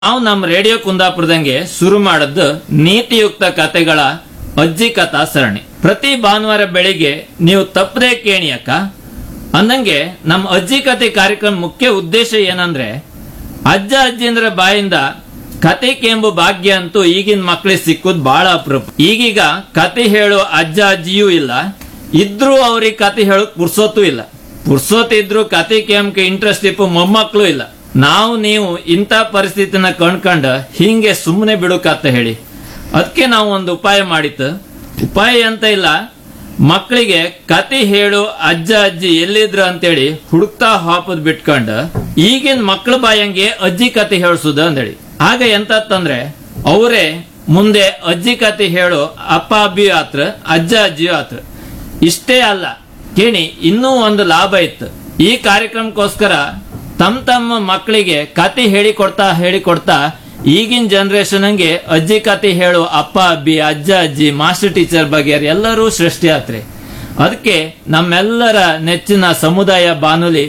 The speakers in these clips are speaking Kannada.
ನಾವು ನಮ್ಮ ರೇಡಿಯೋ ಕುಂದಾಪುರದಂಗೆ ಶುರು ಮಾಡದ್ದು ನೀತಿಯುಕ್ತ ಕತೆಗಳ ಅಜ್ಜಿ ಕಥಾ ಸರಣಿ. ಪ್ರತಿ ಭಾನುವಾರ ಬೆಳಿಗ್ಗೆ ನೀವು ತಪ್ಪದೆ ಕೇಣಿಯಕ್ಕ. ಅಂದಂಗೆ ನಮ್ಮ ಅಜ್ಜಿ ಕತೆ ಕಾರ್ಯಕ್ರಮ ಮುಖ್ಯ ಉದ್ದೇಶ ಏನಂದ್ರೆ ಅಜ್ಜ ಅಜ್ಜಿಂದ್ರ ಬಾಯಿಂದ ಕತೆ ಕೆಂಬು ಭಾಗ್ಯ ಅಂತೂ ಈಗಿನ ಮಕ್ಕಳಿಗೆ ಸಿಕ್ಕುದು ಬಹಳ ಅಪರೂಪ. ಈಗೀಗ ಕತೆ ಹೇಳೋ ಅಜ್ಜ ಅಜ್ಜಿಯೂ ಇಲ್ಲ, ಇದ್ರೂ ಅವ್ರಿಗೆ ಕತೆ ಹೇಳೋಕ್ ಪುರ್ಸೋತು ಇಲ್ಲ. ಪುರ್ಸೋತ್ ಇದ್ರು ಕತೆ ಕೆಂಬಕ್ಕೆ ಇಂಟ್ರೆಸ್ಟ್ ಇಪ್ಪು ಮೊಮ್ಮಕ್ಕಳು ಇಲ್ಲ. ನಾವು ನೀವು ಇಂಥ ಪರಿಸ್ಥಿತಿನ ಕಂಡ್ಕಂಡು ಹಿಂಗೆ ಸುಮ್ಮನೆ ಬಿಡುಕತ್ತ ಹೇಳಿ. ಅದಕ್ಕೆ ನಾವು ಒಂದು ಉಪಾಯ ಮಾಡಿತ್ತು. ಉಪಾಯ ಅಂತ ಇಲ್ಲ, ಮಕ್ಕಳಿಗೆ ಕತೆ ಹೇಳು ಅಜ್ಜ ಅಜ್ಜಿ ಎಲ್ಲಿದ್ರು ಅಂತೇಳಿ ಹುಡುಕ್ತಾ ಹಾಪದ್ ಬಿಟ್ಕೊಂಡು ಈಗಿನ ಮಕ್ಕಳ ಬಾಯಂಗೆ ಅಜ್ಜಿ ಕತೆ ಹೇಳ್ಸುದ ಅಂದೇಳಿ. ಆಗ ಎಂತಂದ್ರೆ ಅವರೇ ಮುಂದೆ ಅಜ್ಜಿ ಕತೆ ಹೇಳು ಅಪ್ಪ ಅಬ್ಬಿಯೂ ಆತ್ರ ಅಜ್ಜ ಅಜ್ಜಿಯೂ ಆತ್ರ. ಇಷ್ಟೇ ಅಲ್ಲ ಕೇಳಿ, ಇನ್ನೂ ಒಂದು ಲಾಭ ಇತ್ತು. ಈ ಕಾರ್ಯಕ್ರಮಕ್ಕೋಸ್ಕರ ತಮ್ಮ ಮಕ್ಕಳಿಗೆ ಕತೆ ಹೇಳಿಕೊಡ್ತಾ ಈಗಿನ ಜನರೇಷನ್ ಹಂಗೆ ಅಜ್ಜಿ ಕತೆ ಹೇಳು ಅಪ್ಪ ಅಬ್ಬಿ ಅಜ್ಜ ಅಜ್ಜಿ ಮಾಸ್ಟರ್ ಟೀಚರ್ ಬಗ್ಗೆ ಎಲ್ಲರೂ ಸೃಷ್ಟಿ ಆತ್ರಿ. ಅದಕ್ಕೆ ನಮ್ಮೆಲ್ಲರ ನೆಚ್ಚಿನ ಸಮುದಾಯ ಬಾನುಲಿ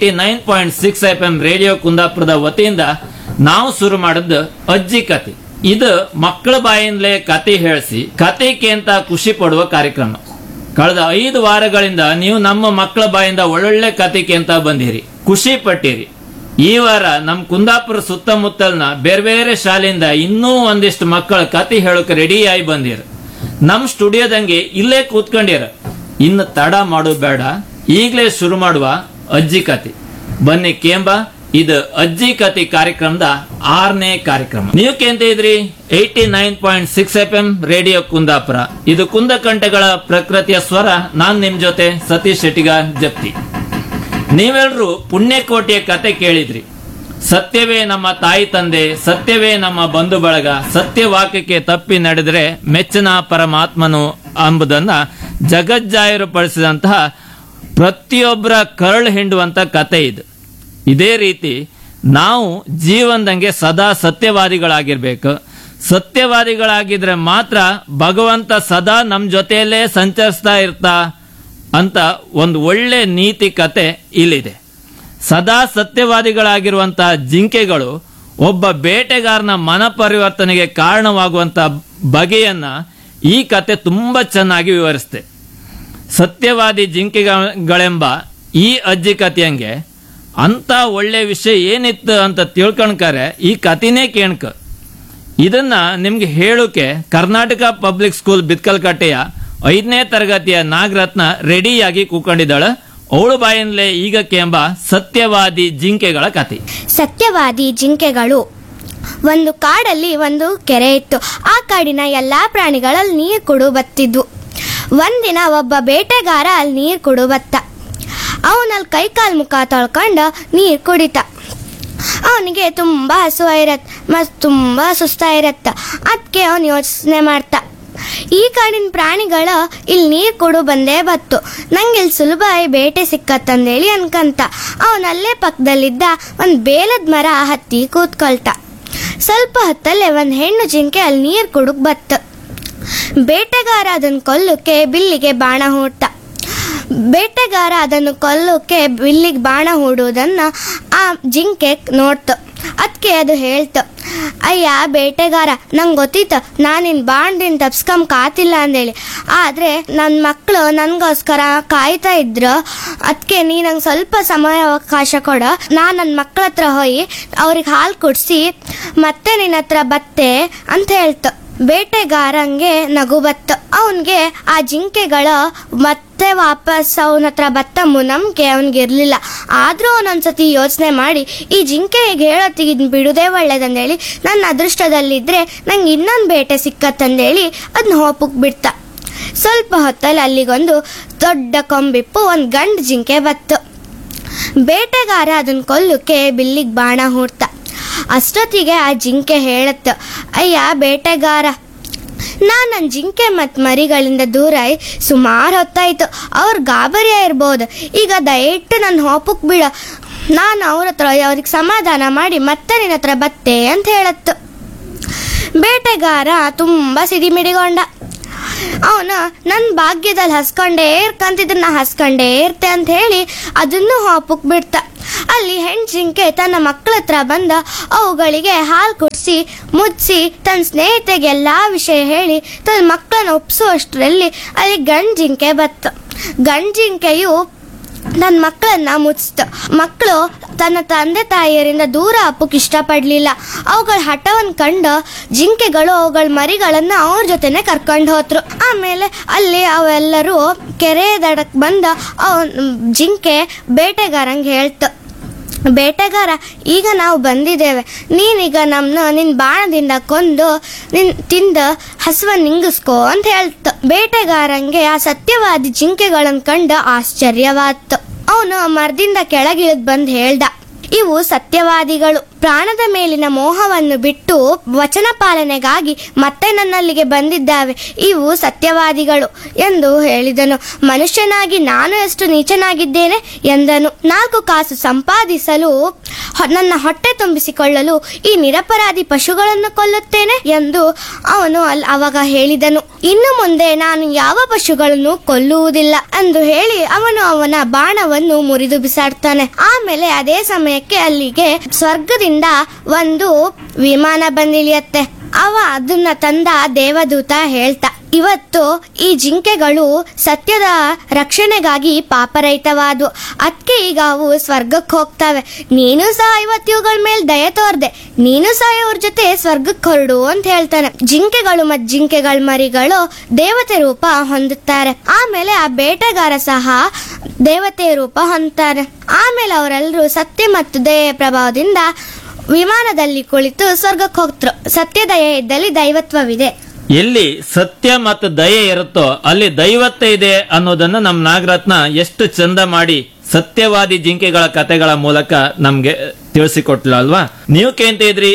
89.6 FM ರೇಡಿಯೋ ಕುಂದಾಪುರದ ವತಿಯಿಂದ ನಾವು ಶುರು ಮಾಡಿದ್ದು ಅಜ್ಜಿ ಕತೆ. ಇದು ಮಕ್ಕಳ ಬಾಯಿಂದಲೇ ಕತೆ ಹೇಳಿಸಿ ಕತೆಗೆ ಅಂತ ಖುಷಿ ಪಡುವ ಕಾರ್ಯಕ್ರಮ. ಕಳೆದ 5 ವಾರಗಳಿಂದ ನೀವು ನಮ್ಮ ಮಕ್ಕಳ ಬಾಯಿಂದ ಒಳ್ಳೊಳ್ಳೆ ಕತೆಗೆ ಅಂತ ಬಂದಿರಿ, ಖುಷಿ ಪಟ್ಟಿರಿ. ಈ ವಾರ ನಮ್ ಕುಂದಾಪುರ ಸುತ್ತಮುತ್ತಲಿನ ಬೇರೆ ಬೇರೆ ಶಾಲೆಯಿಂದ ಇನ್ನೂ ಒಂದಿಷ್ಟು ಮಕ್ಕಳ ಕತೆ ಹೇಳೋಕೆ ರೆಡಿ ಆಗಿ ಬಂದಿರ. ನಮ್ ಸ್ಟುಡಿಯೋದಂಗೆ ಇಲ್ಲೇ ಕೂತ್ಕೊಂಡಿರ. ಇನ್ನು ತಡ ಮಾಡೋದು ಬೇಡ, ಈಗಲೇ ಶುರು ಮಾಡುವ ಅಜ್ಜಿ ಕತೆ. ಬನ್ನಿ ಕೇಂಬ, ಇದು ಅಜ್ಜಿ ಕತೆ ಕಾರ್ಯಕ್ರಮದ 6ನೇ ಕಾರ್ಯಕ್ರಮ. ನೀವು ಕೇಂತ ಇದ್ರಿ 89.6 FM ರೇಡಿಯೋ ಕುಂದಾಪುರ. ಇದು ಕುಂದಕಂಠಗಳ ಪ್ರಕೃತಿಯ ಸ್ವರ. ನಾನ್ ನಿಮ್ ಜೊತೆ ಸತೀಶ್ ಶೆಟ್ಟಿಗ ಜಪ್ತಿ. ನೀವೆಲ್ಲರೂ ಪುಣ್ಯಕೋಟಿಯ ಕತೆ ಕೇಳಿದ್ರಿ. ಸತ್ಯವೇ ನಮ್ಮ ತಾಯಿ ತಂದೆ, ಸತ್ಯವೇ ನಮ್ಮ ಬಂಧು ಬಳಗ, ಸತ್ಯವಾಕ್ಯಕ್ಕೆ ತಪ್ಪಿ ನಡೆದರೆ ಮೆಚ್ಚಿನ ಪರಮಾತ್ಮನು ಎಂಬುದನ್ನ ಜಗಜ್ಜಾಯರು ಪಡಿಸಿದಂತಹ ಪ್ರತಿಯೊಬ್ಬರ ಕರಳು ಹಿಂಡುವಂತ ಕತೆ ಇದು. ಇದೇ ರೀತಿ ನಾವು ಜೀವನದಂಗೆ ಸದಾ ಸತ್ಯವಾದಿಗಳಾಗಿರ್ಬೇಕು. ಸತ್ಯವಾದಿಗಳಾಗಿದ್ರೆ ಮಾತ್ರ ಭಗವಂತ ಸದಾ ನಮ್ ಜೊತೆಯಲ್ಲೇ ಸಂಚರಿಸ್ತಾ ಇರ್ತಾ ಅಂತ ಒಂದು ಒಳ್ಳೆ ನೀತಿ ಕತೆ ಇಲ್ಲಿದೆ. ಸದಾ ಸತ್ಯವಾದಿಗಳಾಗಿರುವಂತಹ ಜಿಂಕೆಗಳು ಒಬ್ಬ ಬೇಟೆಗಾರನ ಮನ ಪರಿವರ್ತನೆಗೆ ಕಾರಣವಾಗುವಂತ ಬಗೆಯನ್ನ ಈ ಕತೆ ತುಂಬಾ ಚೆನ್ನಾಗಿ ವಿವರಿಸುತ್ತೆ. ಸತ್ಯವಾದಿ ಜಿಂಕೆಗಳೆಂಬ ಈ ಅಜ್ಜಿ ಕಥೆಯಂಗೆ ಅಂತ ಒಳ್ಳೆ ವಿಷಯ ಏನಿತ್ತು ಅಂತ ತಿಳ್ಕೊಂಡ್ಕರೆ ಈ ಕಥೆನೇ ಕೇಳ್ಕ. ಇದನ್ನ ನಿಮ್ಗೆ ಹೇಳೋಕೆ ಕರ್ನಾಟಕ ಪಬ್ಲಿಕ್ ಸ್ಕೂಲ್ ಬಿತ್ಕಲ್ಕಟ್ಟೆಯ 5ನೇ ತರಗತಿಯ ನಾಗರತ್ನ ರೆಡಿಯಾಗಿ ಕೂಕೊಂಡಿದ್ದಾಳ. ಅವಳು ಬಾಯಿಂದಲೇ ಈಗ ಕೇಂಬ ಸತ್ಯವಾದಿ ಜಿಂಕೆಗಳ ಕತೆ. ಸತ್ಯವಾದಿ ಜಿಂಕೆಗಳು. ಒಂದು ಕಾಡಲ್ಲಿ ಒಂದು ಕೆರೆ ಇತ್ತು. ಆ ಕಾಡಿನ ಎಲ್ಲಾ ಪ್ರಾಣಿಗಳಲ್ಲಿ ನೀರು ಕುಡು ಬತ್ತಿದ್ವು. ಒಂದಿನ ಒಬ್ಬ ಬೇಟೆಗಾರ ಅಲ್ಲಿ ನೀರು ಕುಡು ಬತ್ತ. ಅವನಲ್ಲಿ ಕೈಕಾಲು ಮುಖ ತೊಳ್ಕೊಂಡು ನೀರು ಕುಡಿತ. ಅವನಿಗೆ ತುಂಬಾ ಹಸುವ ಇರತ್ತ ಮತ್ತು ತುಂಬಾ ಸುಸ್ತ ಇರತ್ತ. ಅದಕ್ಕೆ ಅವನು ಯೋಚನೆ ಮಾಡ್ತ, ಈ ಕಾಡಿನ ಪ್ರಾಣಿಗಳ ಇಲ್ಲಿ ನೀರು ಕೊಡು ಬಂದೇ ಬತ್ತು, ನಂಗೆ ಇಲ್ಲಿ ಸುಲಭ ಬೇಟೆ ಸಿಕ್ಕತ್ತಂದೇಳಿ ಅನ್ಕಂತ ಅವನಲ್ಲೇ ಪಕ್ಕದಲ್ಲಿದ್ದ ಒಂದು ಬೇಲದ ಮರ ಹತ್ತಿ ಕೂತ್ಕೊಳ್ತ. ಸ್ವಲ್ಪ ಹೊತ್ತಲ್ಲೇ ಒಂದು ಹೆಣ್ಣು ಜಿಂಕೆ ಅಲ್ಲಿ ನೀರು ಕುಡುಕ್ ಬತ್ತ. ಬೇಟೆಗಾರ ಅದನ್ನು ಕೊಲ್ಲೋಕೆ ಬಿಲ್ಲಿಗೆ ಬಾಣ ಹೂಡ್ತ. ಬೇಟೆಗಾರ ಅದನ್ನು ಕೊಲ್ಲೋಕೆ ಬಿಲ್ಲಿಗೆ ಬಾಣ ಹೂಡುವುದನ್ನ ಆ ಜಿಂಕೆ ನೋಡ್ತು. ಅದಕ್ಕೆ ಅದು ಹೇಳ್ತು, ಅಯ್ಯ ಬೇಟೆಗಾರ, ನಂಗೆ ಗೊತ್ತಿತ್ತು ನಾನಿನ್ ಬಾಣದಿಂದ ತಪ್ಸ್ಕೊಂಬಕಾತಿಲ್ಲ ಅಂದೇಳಿ. ಆದರೆ ನನ್ನ ಮಕ್ಕಳು ನನಗೋಸ್ಕರ ಕಾಯ್ತಾ ಇದ್ರು. ಅದಕ್ಕೆ ನೀ ನಂಗೆ ಸ್ವಲ್ಪ ಸಮಯ ಅವಕಾಶ ಕೊಡ, ನಾನು ನನ್ನ ಮಕ್ಕಳ ಹತ್ರ ಹೋಗಿ ಅವ್ರಿಗೆ ಹಾಲು ಕುಡಿಸಿ ಮತ್ತೆ ನಿನ್ನ ಹತ್ರ ಬತ್ತೆ ಅಂತ ಹೇಳ್ತು. ಬೇಟೆಗಾರಂಗೆ ನಗು ಬತ್ತು. ಅವನಿಗೆ ಆ ಜಿಂಕೆಗಳು ಮತ್ತೆ ವಾಪಸ್ ಅವನ ಹತ್ರ ಬತ್ತ ನಂಬಿಕೆ ಅವನಿಗಿರ್ಲಿಲ್ಲ. ಆದರೂ ಅವನೊಂದ್ಸತಿ ಯೋಚನೆ ಮಾಡಿ ಈ ಜಿಂಕೆಗೆ ಹೇಳೋತ್ತಿಗೆ ಬಿಡುವುದೇ ಒಳ್ಳೇದಂದೇಳಿ, ನನ್ನ ಅದೃಷ್ಟದಲ್ಲಿದ್ದರೆ ನಂಗೆ ಇನ್ನೊಂದು ಬೇಟೆ ಸಿಕ್ಕತ್ತಂದೇಳಿ ಅದನ್ನ ಹೋಪಕ್ಕೆ ಬಿಡ್ತ. ಸ್ವಲ್ಪ ಹೊತ್ತಲ್ಲಿ ಅಲ್ಲಿಗೊಂದು ದೊಡ್ಡ ಕೊಂಬಿಪ್ಪು ಒಂದು ಗಂಡು ಜಿಂಕೆ ಬತ್ತು. ಬೇಟೆಗಾರ ಅದನ್ನ ಕೊಲ್ಲೋಕೆ ಬಿಲ್ಲಿಗೆ ಬಾಣ ಹೂಡ್ತ. ಅಷ್ಟೊತ್ತಿಗೆ ಆ ಜಿಂಕೆ ಹೇಳತ್ತು, ಅಯ್ಯ ಬೇಟೆಗಾರ, ನನ್ನ ಜಿಂಕೆ ಮತ್ತು ಮರಿಗಳಿಂದ ದೂರ ಸುಮಾರು ಹೊತ್ತಾಯ್ತು. ಅವ್ರು ಗಾಬರಿಯ ಇರ್ಬೋದು. ಈಗ ದಯವಿಟ್ಟು ನನ್ನ ಹೋಪಕ್ಕೆ ಬಿಡ, ನಾನು ಅವ್ರ ಹತ್ರ ಅವ್ರಿಗೆ ಸಮಾಧಾನ ಮಾಡಿ ಮತ್ತೆ ನಿನ್ನ ಹತ್ರ ಬತ್ತೆ ಅಂತ ಹೇಳತ್ತು. ಬೇಟೆಗಾರ ತುಂಬ ಸಿಡಿಮಿಡಿಗೊಂಡ. ಅವನು ನನ್ನ ಭಾಗ್ಯದಲ್ಲಿ ಹಸ್ಕೊಂಡೇ ಇರ್ಕಂತಿದ್ರೆ ನಾ ಹಸ್ಕೊಂಡೇ ಇರ್ತೆ ಅಂತ ಹೇಳಿ ಅದನ್ನು ಹೋಪಕ್ಕೆ ಬಿಡ್ತ. ಅಲ್ಲಿ ಹೆಣ್ ಜಿಂಕೆ ತನ್ನ ಮಕ್ಕಳ ಹತ್ರ ಬಂದ ಅವುಗಳಿಗೆ ಹಾಲು ಕುಡಿಸಿ ಮುಚ್ಚಿಸಿ ತನ್ನ ಸ್ನೇಹಿತೆಗೆ ಎಲ್ಲಾ ವಿಷಯ ಹೇಳಿ ತನ್ನ ಮಕ್ಕಳನ್ನ ಒಪ್ಪಿಸುವಷ್ಟರಲ್ಲಿ ಅಲ್ಲಿ ಗಂಡು ಜಿಂಕೆ ಬತ್ತು. ಗಂಡು ಜಿಂಕೆಯು ನನ್ನ ಮಕ್ಕಳನ್ನ ಮುಚ್ಚಿತು. ಮಕ್ಕಳು ತನ್ನ ತಂದೆ ತಾಯಿಯರಿಂದ ದೂರ ಅಪ್ಪಕ್ಕೆ ಇಷ್ಟಪಡ್ಲಿಲ್ಲ. ಅವುಗಳ ಹಠವನ್ನು ಕಂಡು ಜಿಂಕೆಗಳು ಅವುಗಳ ಮರಿಗಳನ್ನ ಅವ್ರ ಜೊತೆನೆ ಕರ್ಕೊಂಡು ಹೋದ್ರು. ಆಮೇಲೆ ಅಲ್ಲಿ ಅವೆಲ್ಲರೂ ಕೆರೆ ದಡಕ್ಕೆ ಬಂದ ಜಿಂಕೆ ಬೇಟೆಗಾರಂಗೆ ಹೇಳ್ತು, ಬೇಟೆಗಾರ, ಈಗ ನಾವು ಬಂದಿದ್ದೇವೆ, ನೀನೀಗ ನಿನ್ನ ಬಾಣದಿಂದ ಕೊಂದು ತಿಂದು ಹಸುವನ್ನು ನಿಂಗಿಸ್ಕೋ ಅಂತ ಹೇಳ್ತು. ಬೇಟೆಗಾರಂಗೆ ಆ ಸತ್ಯವಾದಿ ಜಿಂಕೆಗಳನ್ನು ಕಂಡು ಆಶ್ಚರ್ಯವಾಯ್ತು. ಅವನು ಮರದಿಂದ ಕೆಳಗಿಳಿದು ಬಂದು ಹೇಳ್ದ, ಇವು ಸತ್ಯವಾದಿಗಳು. ಪ್ರಾಣದ ಮೇಲಿನ ಮೋಹವನ್ನು ಬಿಟ್ಟು ವಚನ ಪಾಲನೆಗಾಗಿ ಮತ್ತೆ ನನ್ನಲ್ಲಿಗೆ ಬಂದಿದ್ದಾವೆ. ಇವು ಸತ್ಯವಾದಿಗಳು ಎಂದು ಹೇಳಿದನು. ಮನುಷ್ಯನಾಗಿ ನಾನು ಎಷ್ಟು ನೀಚನಾಗಿದ್ದೇನೆ ಎಂದನು. 4 ಕಾಸು ಸಂಪಾದಿಸಲು ನನ್ನ ಹೊಟ್ಟೆ ತುಂಬಿಸಿಕೊಳ್ಳಲು ಈ ನಿರಪರಾಧಿ ಪಶುಗಳನ್ನು ಕೊಲ್ಲುತ್ತೇನೆ ಎಂದು ಅವನು ಅವಾಗ ಹೇಳಿದನು. ಇನ್ನು ಮುಂದೆ ನಾನು ಯಾವ ಪಶುಗಳನ್ನು ಕೊಲ್ಲುವುದಿಲ್ಲ ಎಂದು ಹೇಳಿ ಅವನ ಬಾಣವನ್ನು ಮುರಿದು ಬಿಸಾಡ್ತಾನೆ. ಆಮೇಲೆ ಅದೇ ಸಮಯಕ್ಕೆ ಅಲ್ಲಿಗೆ ಸ್ವರ್ಗದಿಂದ ಒಂದು ವಿಮಾನ ಬಂದಿಳಿಯತ್ತೆ. ಅದನ್ನ ತಂದ ದೇವದೂತ ಹೇಳ್ತಾ, ಇವತ್ತು ಈ ಜಿಂಕೆಗಳು ಸತ್ಯದ ರಕ್ಷಣೆಗಾಗಿ ಪಾಪರಹಿತವಾದವು, ಅದಕ್ಕೆ ಈಗ ಅವು ಸ್ವರ್ಗಕ್ಕೆ ಹೋಗ್ತವೆ. ನೀನು ಸಹ ಇವತ್ತು ಇವುಗಳ ಮೇಲೆ ದಯೆ ತೋರ್ದೆ, ನೀನು ಸಹ ಇವ್ರ ಜೊತೆ ಸ್ವರ್ಗಕ್ಕೆ ಹೊರಡು ಅಂತ ಹೇಳ್ತಾನೆ. ಜಿಂಕೆಗಳು ಮತ್ತು ಜಿಂಕೆಗಳ ಮರಿಗಳು ದೇವತೆ ರೂಪ ಹೊಂದುತ್ತಾರೆ. ಆಮೇಲೆ ಆ ಬೇಟೆಗಾರ ಸಹ ದೇವತೆಯ ರೂಪ ಹೊಂದುತ್ತಾರೆ. ಆಮೇಲೆ ಅವರೆಲ್ಲರೂ ಸತ್ಯ ಮತ್ತು ದಯೆಯ ಪ್ರಭಾವದಿಂದ ವಿಮಾನದಲ್ಲಿ ಕುಳಿತು ಸ್ವರ್ಗಕ್ಕೆ ಹೋಗ್ತರು. ಸತ್ಯ ದಯೆ ಇದ್ದಲ್ಲಿ ದೈವತ್ವವಿದೆ. ಎಲ್ಲಿ ಸತ್ಯ ಮತ್ತು ದಯೆ ಇರುತ್ತೋ ಅಲ್ಲಿ ದೈವತ್ವ ಇದೆ ಅನ್ನೋದನ್ನ ನಮ್ ನಾಗರತ್ನ ಎಷ್ಟು ಚಂದ ಮಾಡಿ ಸತ್ಯವಾದಿ ಜಿಂಕೆಗಳ ಕಥೆಗಳ ಮೂಲಕ ನಮ್ಗೆ ತಿಳಿಸಿಕೊಟ್ಲ ಅಲ್ವಾ. ನೀವು ಕೇಳ್ತಾ ಇದ್ರಿ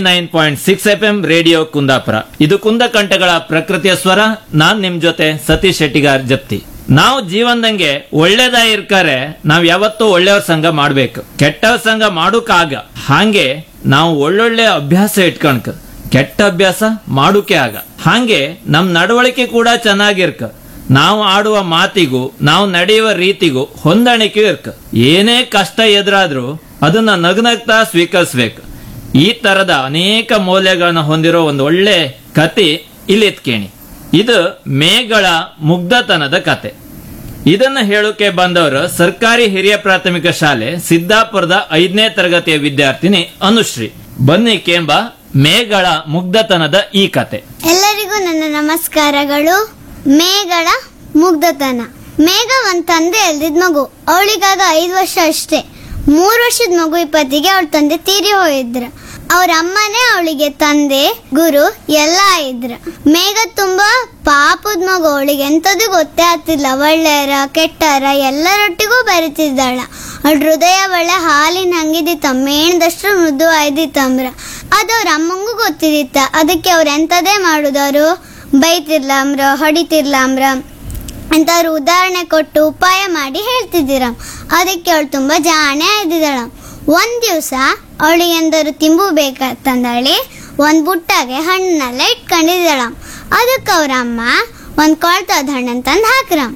89.6 FM ರೇಡಿಯೋ ಕುಂದಾಪುರ. ಇದು ಕುಂದಕಂಠಗಳ ಪ್ರಕೃತಿಯ ಸ್ವರ. ನಾನ್ ನಿಮ್ ಜೊತೆ ಸತೀಶ್ ಶೆಟ್ಟಿಗಾರ್ ಜಪ್ತಿ. ನಾವು ಜೀವನದಂಗೆ ಒಳ್ಳೇದಾಗಿರ್ಕಾರೆ ನಾವ್ ಯಾವತ್ತೂ ಒಳ್ಳೆಯವ್ರ ಸಂಘ ಮಾಡ್ಬೇಕು, ಕೆಟ್ಟವ್ರ ಸಂಘ ಮಾಡೋಕಾಗ. ಹಾಗೆ ನಾವು ಒಳ್ಳೊಳ್ಳೆ ಅಭ್ಯಾಸ ಇಟ್ಕಣ್ಕ, ಕೆಟ್ಟ ಅಭ್ಯಾಸ ಮಾಡೋಕೆ ಆಗ. ಹಾಗೆ ನಮ್ ನಡವಳಿಕೆ ಕೂಡ ಚೆನ್ನಾಗಿರ್ಕ, ನಾವು ಆಡುವ ಮಾತಿಗೂ ನಾವು ನಡೆಯುವ ರೀತಿಗೂ ಹೊಂದಾಣಿಕೆ ಇರ್ಕ. ಏನೇ ಕಷ್ಟ ಎದುರಾದ್ರೂ ಅದನ್ನ ನಗ್ನಗ್ತಾ ಸ್ವೀಕರಿಸ್ಬೇಕು. ಈ ತರದ ಅನೇಕ ಮೌಲ್ಯಗಳನ್ನ ಹೊಂದಿರೋ ಒಂದು ಒಳ್ಳೆ ಕತೆ ಇಲ್ಲಿ ಎತ್ಕೇಣಿ. ಇದು ಮೇಗಳ ಮುಗ್ಧತನದ ಕತೆ. ಇದನ್ನ ಹೇಳೋಕೆ ಬಂದವರು ಸರ್ಕಾರಿ ಹಿರಿಯ ಪ್ರಾಥಮಿಕ ಶಾಲೆ ಸಿದ್ದಾಪುರದ 5ನೇ ತರಗತಿಯ ವಿದ್ಯಾರ್ಥಿನಿ ಅನುಶ್ರೀ. ಬನ್ನಿ ಕೇಂಬ ಮೇಗಳ ಮುಗ್ಧತನದ ಈ ಕತೆ. ಎಲ್ಲರಿಗೂ ನನ್ನ ನಮಸ್ಕಾರಗಳು. ಮೇಗಳ ಮುಗ್ಧತನ. ಮೇಘ ಒಂದ್ ತಂದೆ ಎಲ್ದಿದ್ ಮಗು. ಅವಳಿಗಾಗ 5 ವರ್ಷ ಅಷ್ಟೇ. 3 ವರ್ಷದ ಮಗು ಇಪ್ಪತ್ತಿಗೆ ಅವಳ ತಂದೆ ತೀರಿ ಹೋಗಿದ್ರ. ಅವ್ರ ಅಮ್ಮನೇ ಅವಳಿಗೆ ತಂದೆ ಗುರು ಎಲ್ಲ ಇದ್ರ. ಮೇಘ ತುಂಬಾ ಪಾಪದ ಮಗು. ಅವಳಿಗೆ ಎಂತದು ಗೊತ್ತೇ ಆಗ್ತಿಲ್ಲ. ಒಳ್ಳೆಯರ ಕೆಟ್ಟರ ಎಲ್ಲರೊಟ್ಟಿಗೂ ಬೆರೆತಿದ್ದಾಳ. ಅವಳ ಹೃದಯ ಒಳ್ಳೆ ಹಾಲಿನ ಹಂಗಿದಿತ್ತ, ಮೇಣದಷ್ಟು ಮೃದು ಆಯ್ದಿತ್ತಂಬ್ರ. ಅದವ್ರ ಅಮ್ಮಂಗೂ ಗೊತ್ತಿದಿತ್ತ. ಅದಕ್ಕೆ ಅವ್ರ ಎಂತದೇ ಮಾಡುದವರು ಬೈತಿರ್ಲಾಮ್ರ, ಹೊಡಿತಿರ್ಲಾಮ್ರ ಅಂತವ್ರು ಉದಾಹರಣೆ ಕೊಟ್ಟು ಉಪಾಯ ಮಾಡಿ ಹೇಳ್ತಿದ್ದೀರ. ಅದಕ್ಕೆ ಅವಳು ತುಂಬಾ ಜಾಣೆ ಆಯ್ದಿದ್ದಾಳ. ಒಂದ್ ದಿವ್ಸ ಅವಳಿಗೆ ಎಂದರು ತಿಂಬು ಬೇಕಂತಂದಳಿ ಒಂದ್ ಬುಟ್ಟಾಗೆ ಹಣ್ಣೆಲ್ಲ ಇಟ್ಕೊಂಡಿದ್ದಾಳ. ಅದಕ್ಕೆ ಅವ್ರ ಅಮ್ಮ ಒಂದ್ ಕೊಳ್ತದ ಹಣ್ಣನ್ ತಂದು ಹಾಕ್ರಮ್.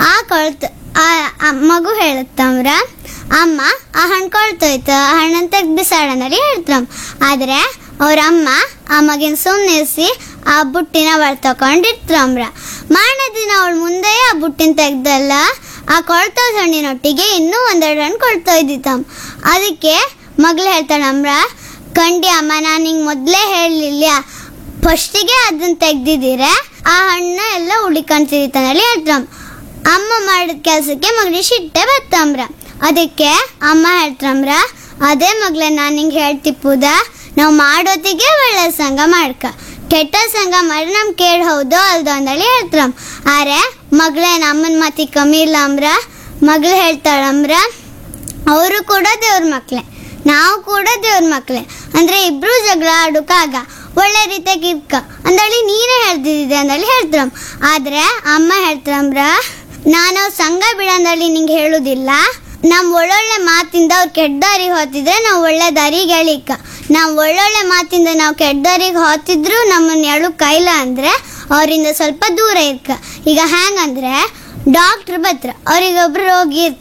ಆ ಮಗು ಹೇಳುತ್ತಮ್ರ, ಅಮ್ಮ ಆ ಹಣ್ಣು ಕೊಳ್ತೋಯ್ತು, ಆ ಹಣ್ಣನ್ ತೆಗ್ದು ಬಿಸಾಡಂದಳಿ ಹೇಳ್ತ್ರಮ್. ಆದ್ರೆ ಅವ್ರ ಅಮ್ಮ ಆ ಮಗಿನ ಸುಮ್ಮನಿಸಿ ಆ ಬುಟ್ಟಿನ ಒಳ ತಕೊಂಡಿರ್ತ್ರಮ್ರ. ಮಾರನೇ ದಿನ ಅವಳು ಮುಂದೆ ಆ ಬುಟ್ಟಿನ ತೆಗ್ದಲ್ಲ ಆ ಕೊಳ್ತೋದ್ ಹಣ್ಣಿನೊಟ್ಟಿಗೆ ಇನ್ನೂ 1-2 ಹಣ್ಣು ಕೊಳ್ತೊಯ್ದಿತ್ತಮ್ಮ. ಅದಕ್ಕೆ ಮಗ್ಳು ಹೇಳ್ತಾಳಮ್ರ, ಕಂಡಿ ಅಮ್ಮ, ನಾನು ಹಿಂಗೆ ಮೊದಲೇ ಹೇಳಲಿಲ್ಲ, ಫಸ್ಟಿಗೆ ಅದನ್ನ ತೆಗ್ದಿದ್ದೀರ ಆ ಹಣ್ಣು ಎಲ್ಲ ಉಳಿಕೊಂತಿದ್ದಾನಳಿ ಹೇಳ್ತಮ್ಮ. ಅಮ್ಮ ಮಾಡಿದ ಕೆಲಸಕ್ಕೆ ಮಗಳಿಗೆ ಸಿಟ್ಟೆ ಬತ್ತಂಬ್ರ. ಅದಕ್ಕೆ ಅಮ್ಮ ಹೇಳ್ತಂಬ್ರ, ಅದೇ ಮಗ್ಳೆ ನಾನು ಹಿಂಗೆ ಹೇಳ್ತಿಪ್ಪುದ, ನಾವು ಮಾಡೋತಿಗೆ ಒಳ್ಳೆ ಸಂಘ ಮಾಡ್ಕ, ಕೆಟ್ಟ ಸಂಘ ಮಾಡಿ ನಮ್ ಕೇಳಿ ಹೌದೋ ಅಲ್ದೋ ಅಂದಳಿ ಹೇಳ್ತರಮ್. ಆರೆ ಮಗಳೇ ನಮ್ಮನ್ ಮಾತಿ ಕಮ್ಮಿ ಇಲ್ಲ ಅಂಬ್ರ. ಮಗಳು ಹೇಳ್ತಾಳಂಬ್ರ, ಅವರು ಕೂಡ ದೇವ್ರ ಮಕ್ಳೆ, ನಾವು ಕೂಡ ದೇವ್ರ ಮಕ್ಳೆ, ಅಂದ್ರೆ ಇಬ್ರು ಜಗಳ ಆಡುಕಾಗ ಒಳ್ಳೆ ರೀತಿಯಾಗಿ ಇರ್ಕ ಅಂದಳಿ ನೀನೇ ಹೇಳ್ತಿದ್ದೆ ಅಂದಳಿ ಹೇಳ್ತರಮ್. ಆದ್ರೆ ಅಮ್ಮ ಹೇಳ್ತಾರಂಬ್ರ, ನಾನು ಸಂಘ ಬಿಡಂದಳಿ ನಿಂಗೆ ಹೇಳುದಿಲ್ಲ, ನಮ್ ಒಳ್ಳೊಳ್ಳೆ ಮಾತಿಂದ ಅವ್ರು ಕೆಟ್ಟ ದಾರಿಗೆ ಹೋತಿದ್ರೆ ನಾವು ಒಳ್ಳೆ ದಾರಿಗೆ ಎಳಿಕ, ನಾವು ಒಳ್ಳೊಳ್ಳೆ ಮಾತಿಂದ ನಾವು ಕೆಟ್ಟ ದಾರಿಗೆ ಹೋತಿದ್ರು ನಮ್ಮನ್ನ ಎಳು ಕೈಲ ಅಂದ್ರೆ ಅವರಿಂದ ಸ್ವಲ್ಪ ದೂರ ಇರ್ಕ. ಈಗ ಹ್ಯಾಂಗಂದ್ರೆ ಡಾಕ್ಟರ್ ಬತ್ರ, ಅವ್ರಿಗೊಬ್ರು ರೋಗಿ ಇರ್ತಾರ,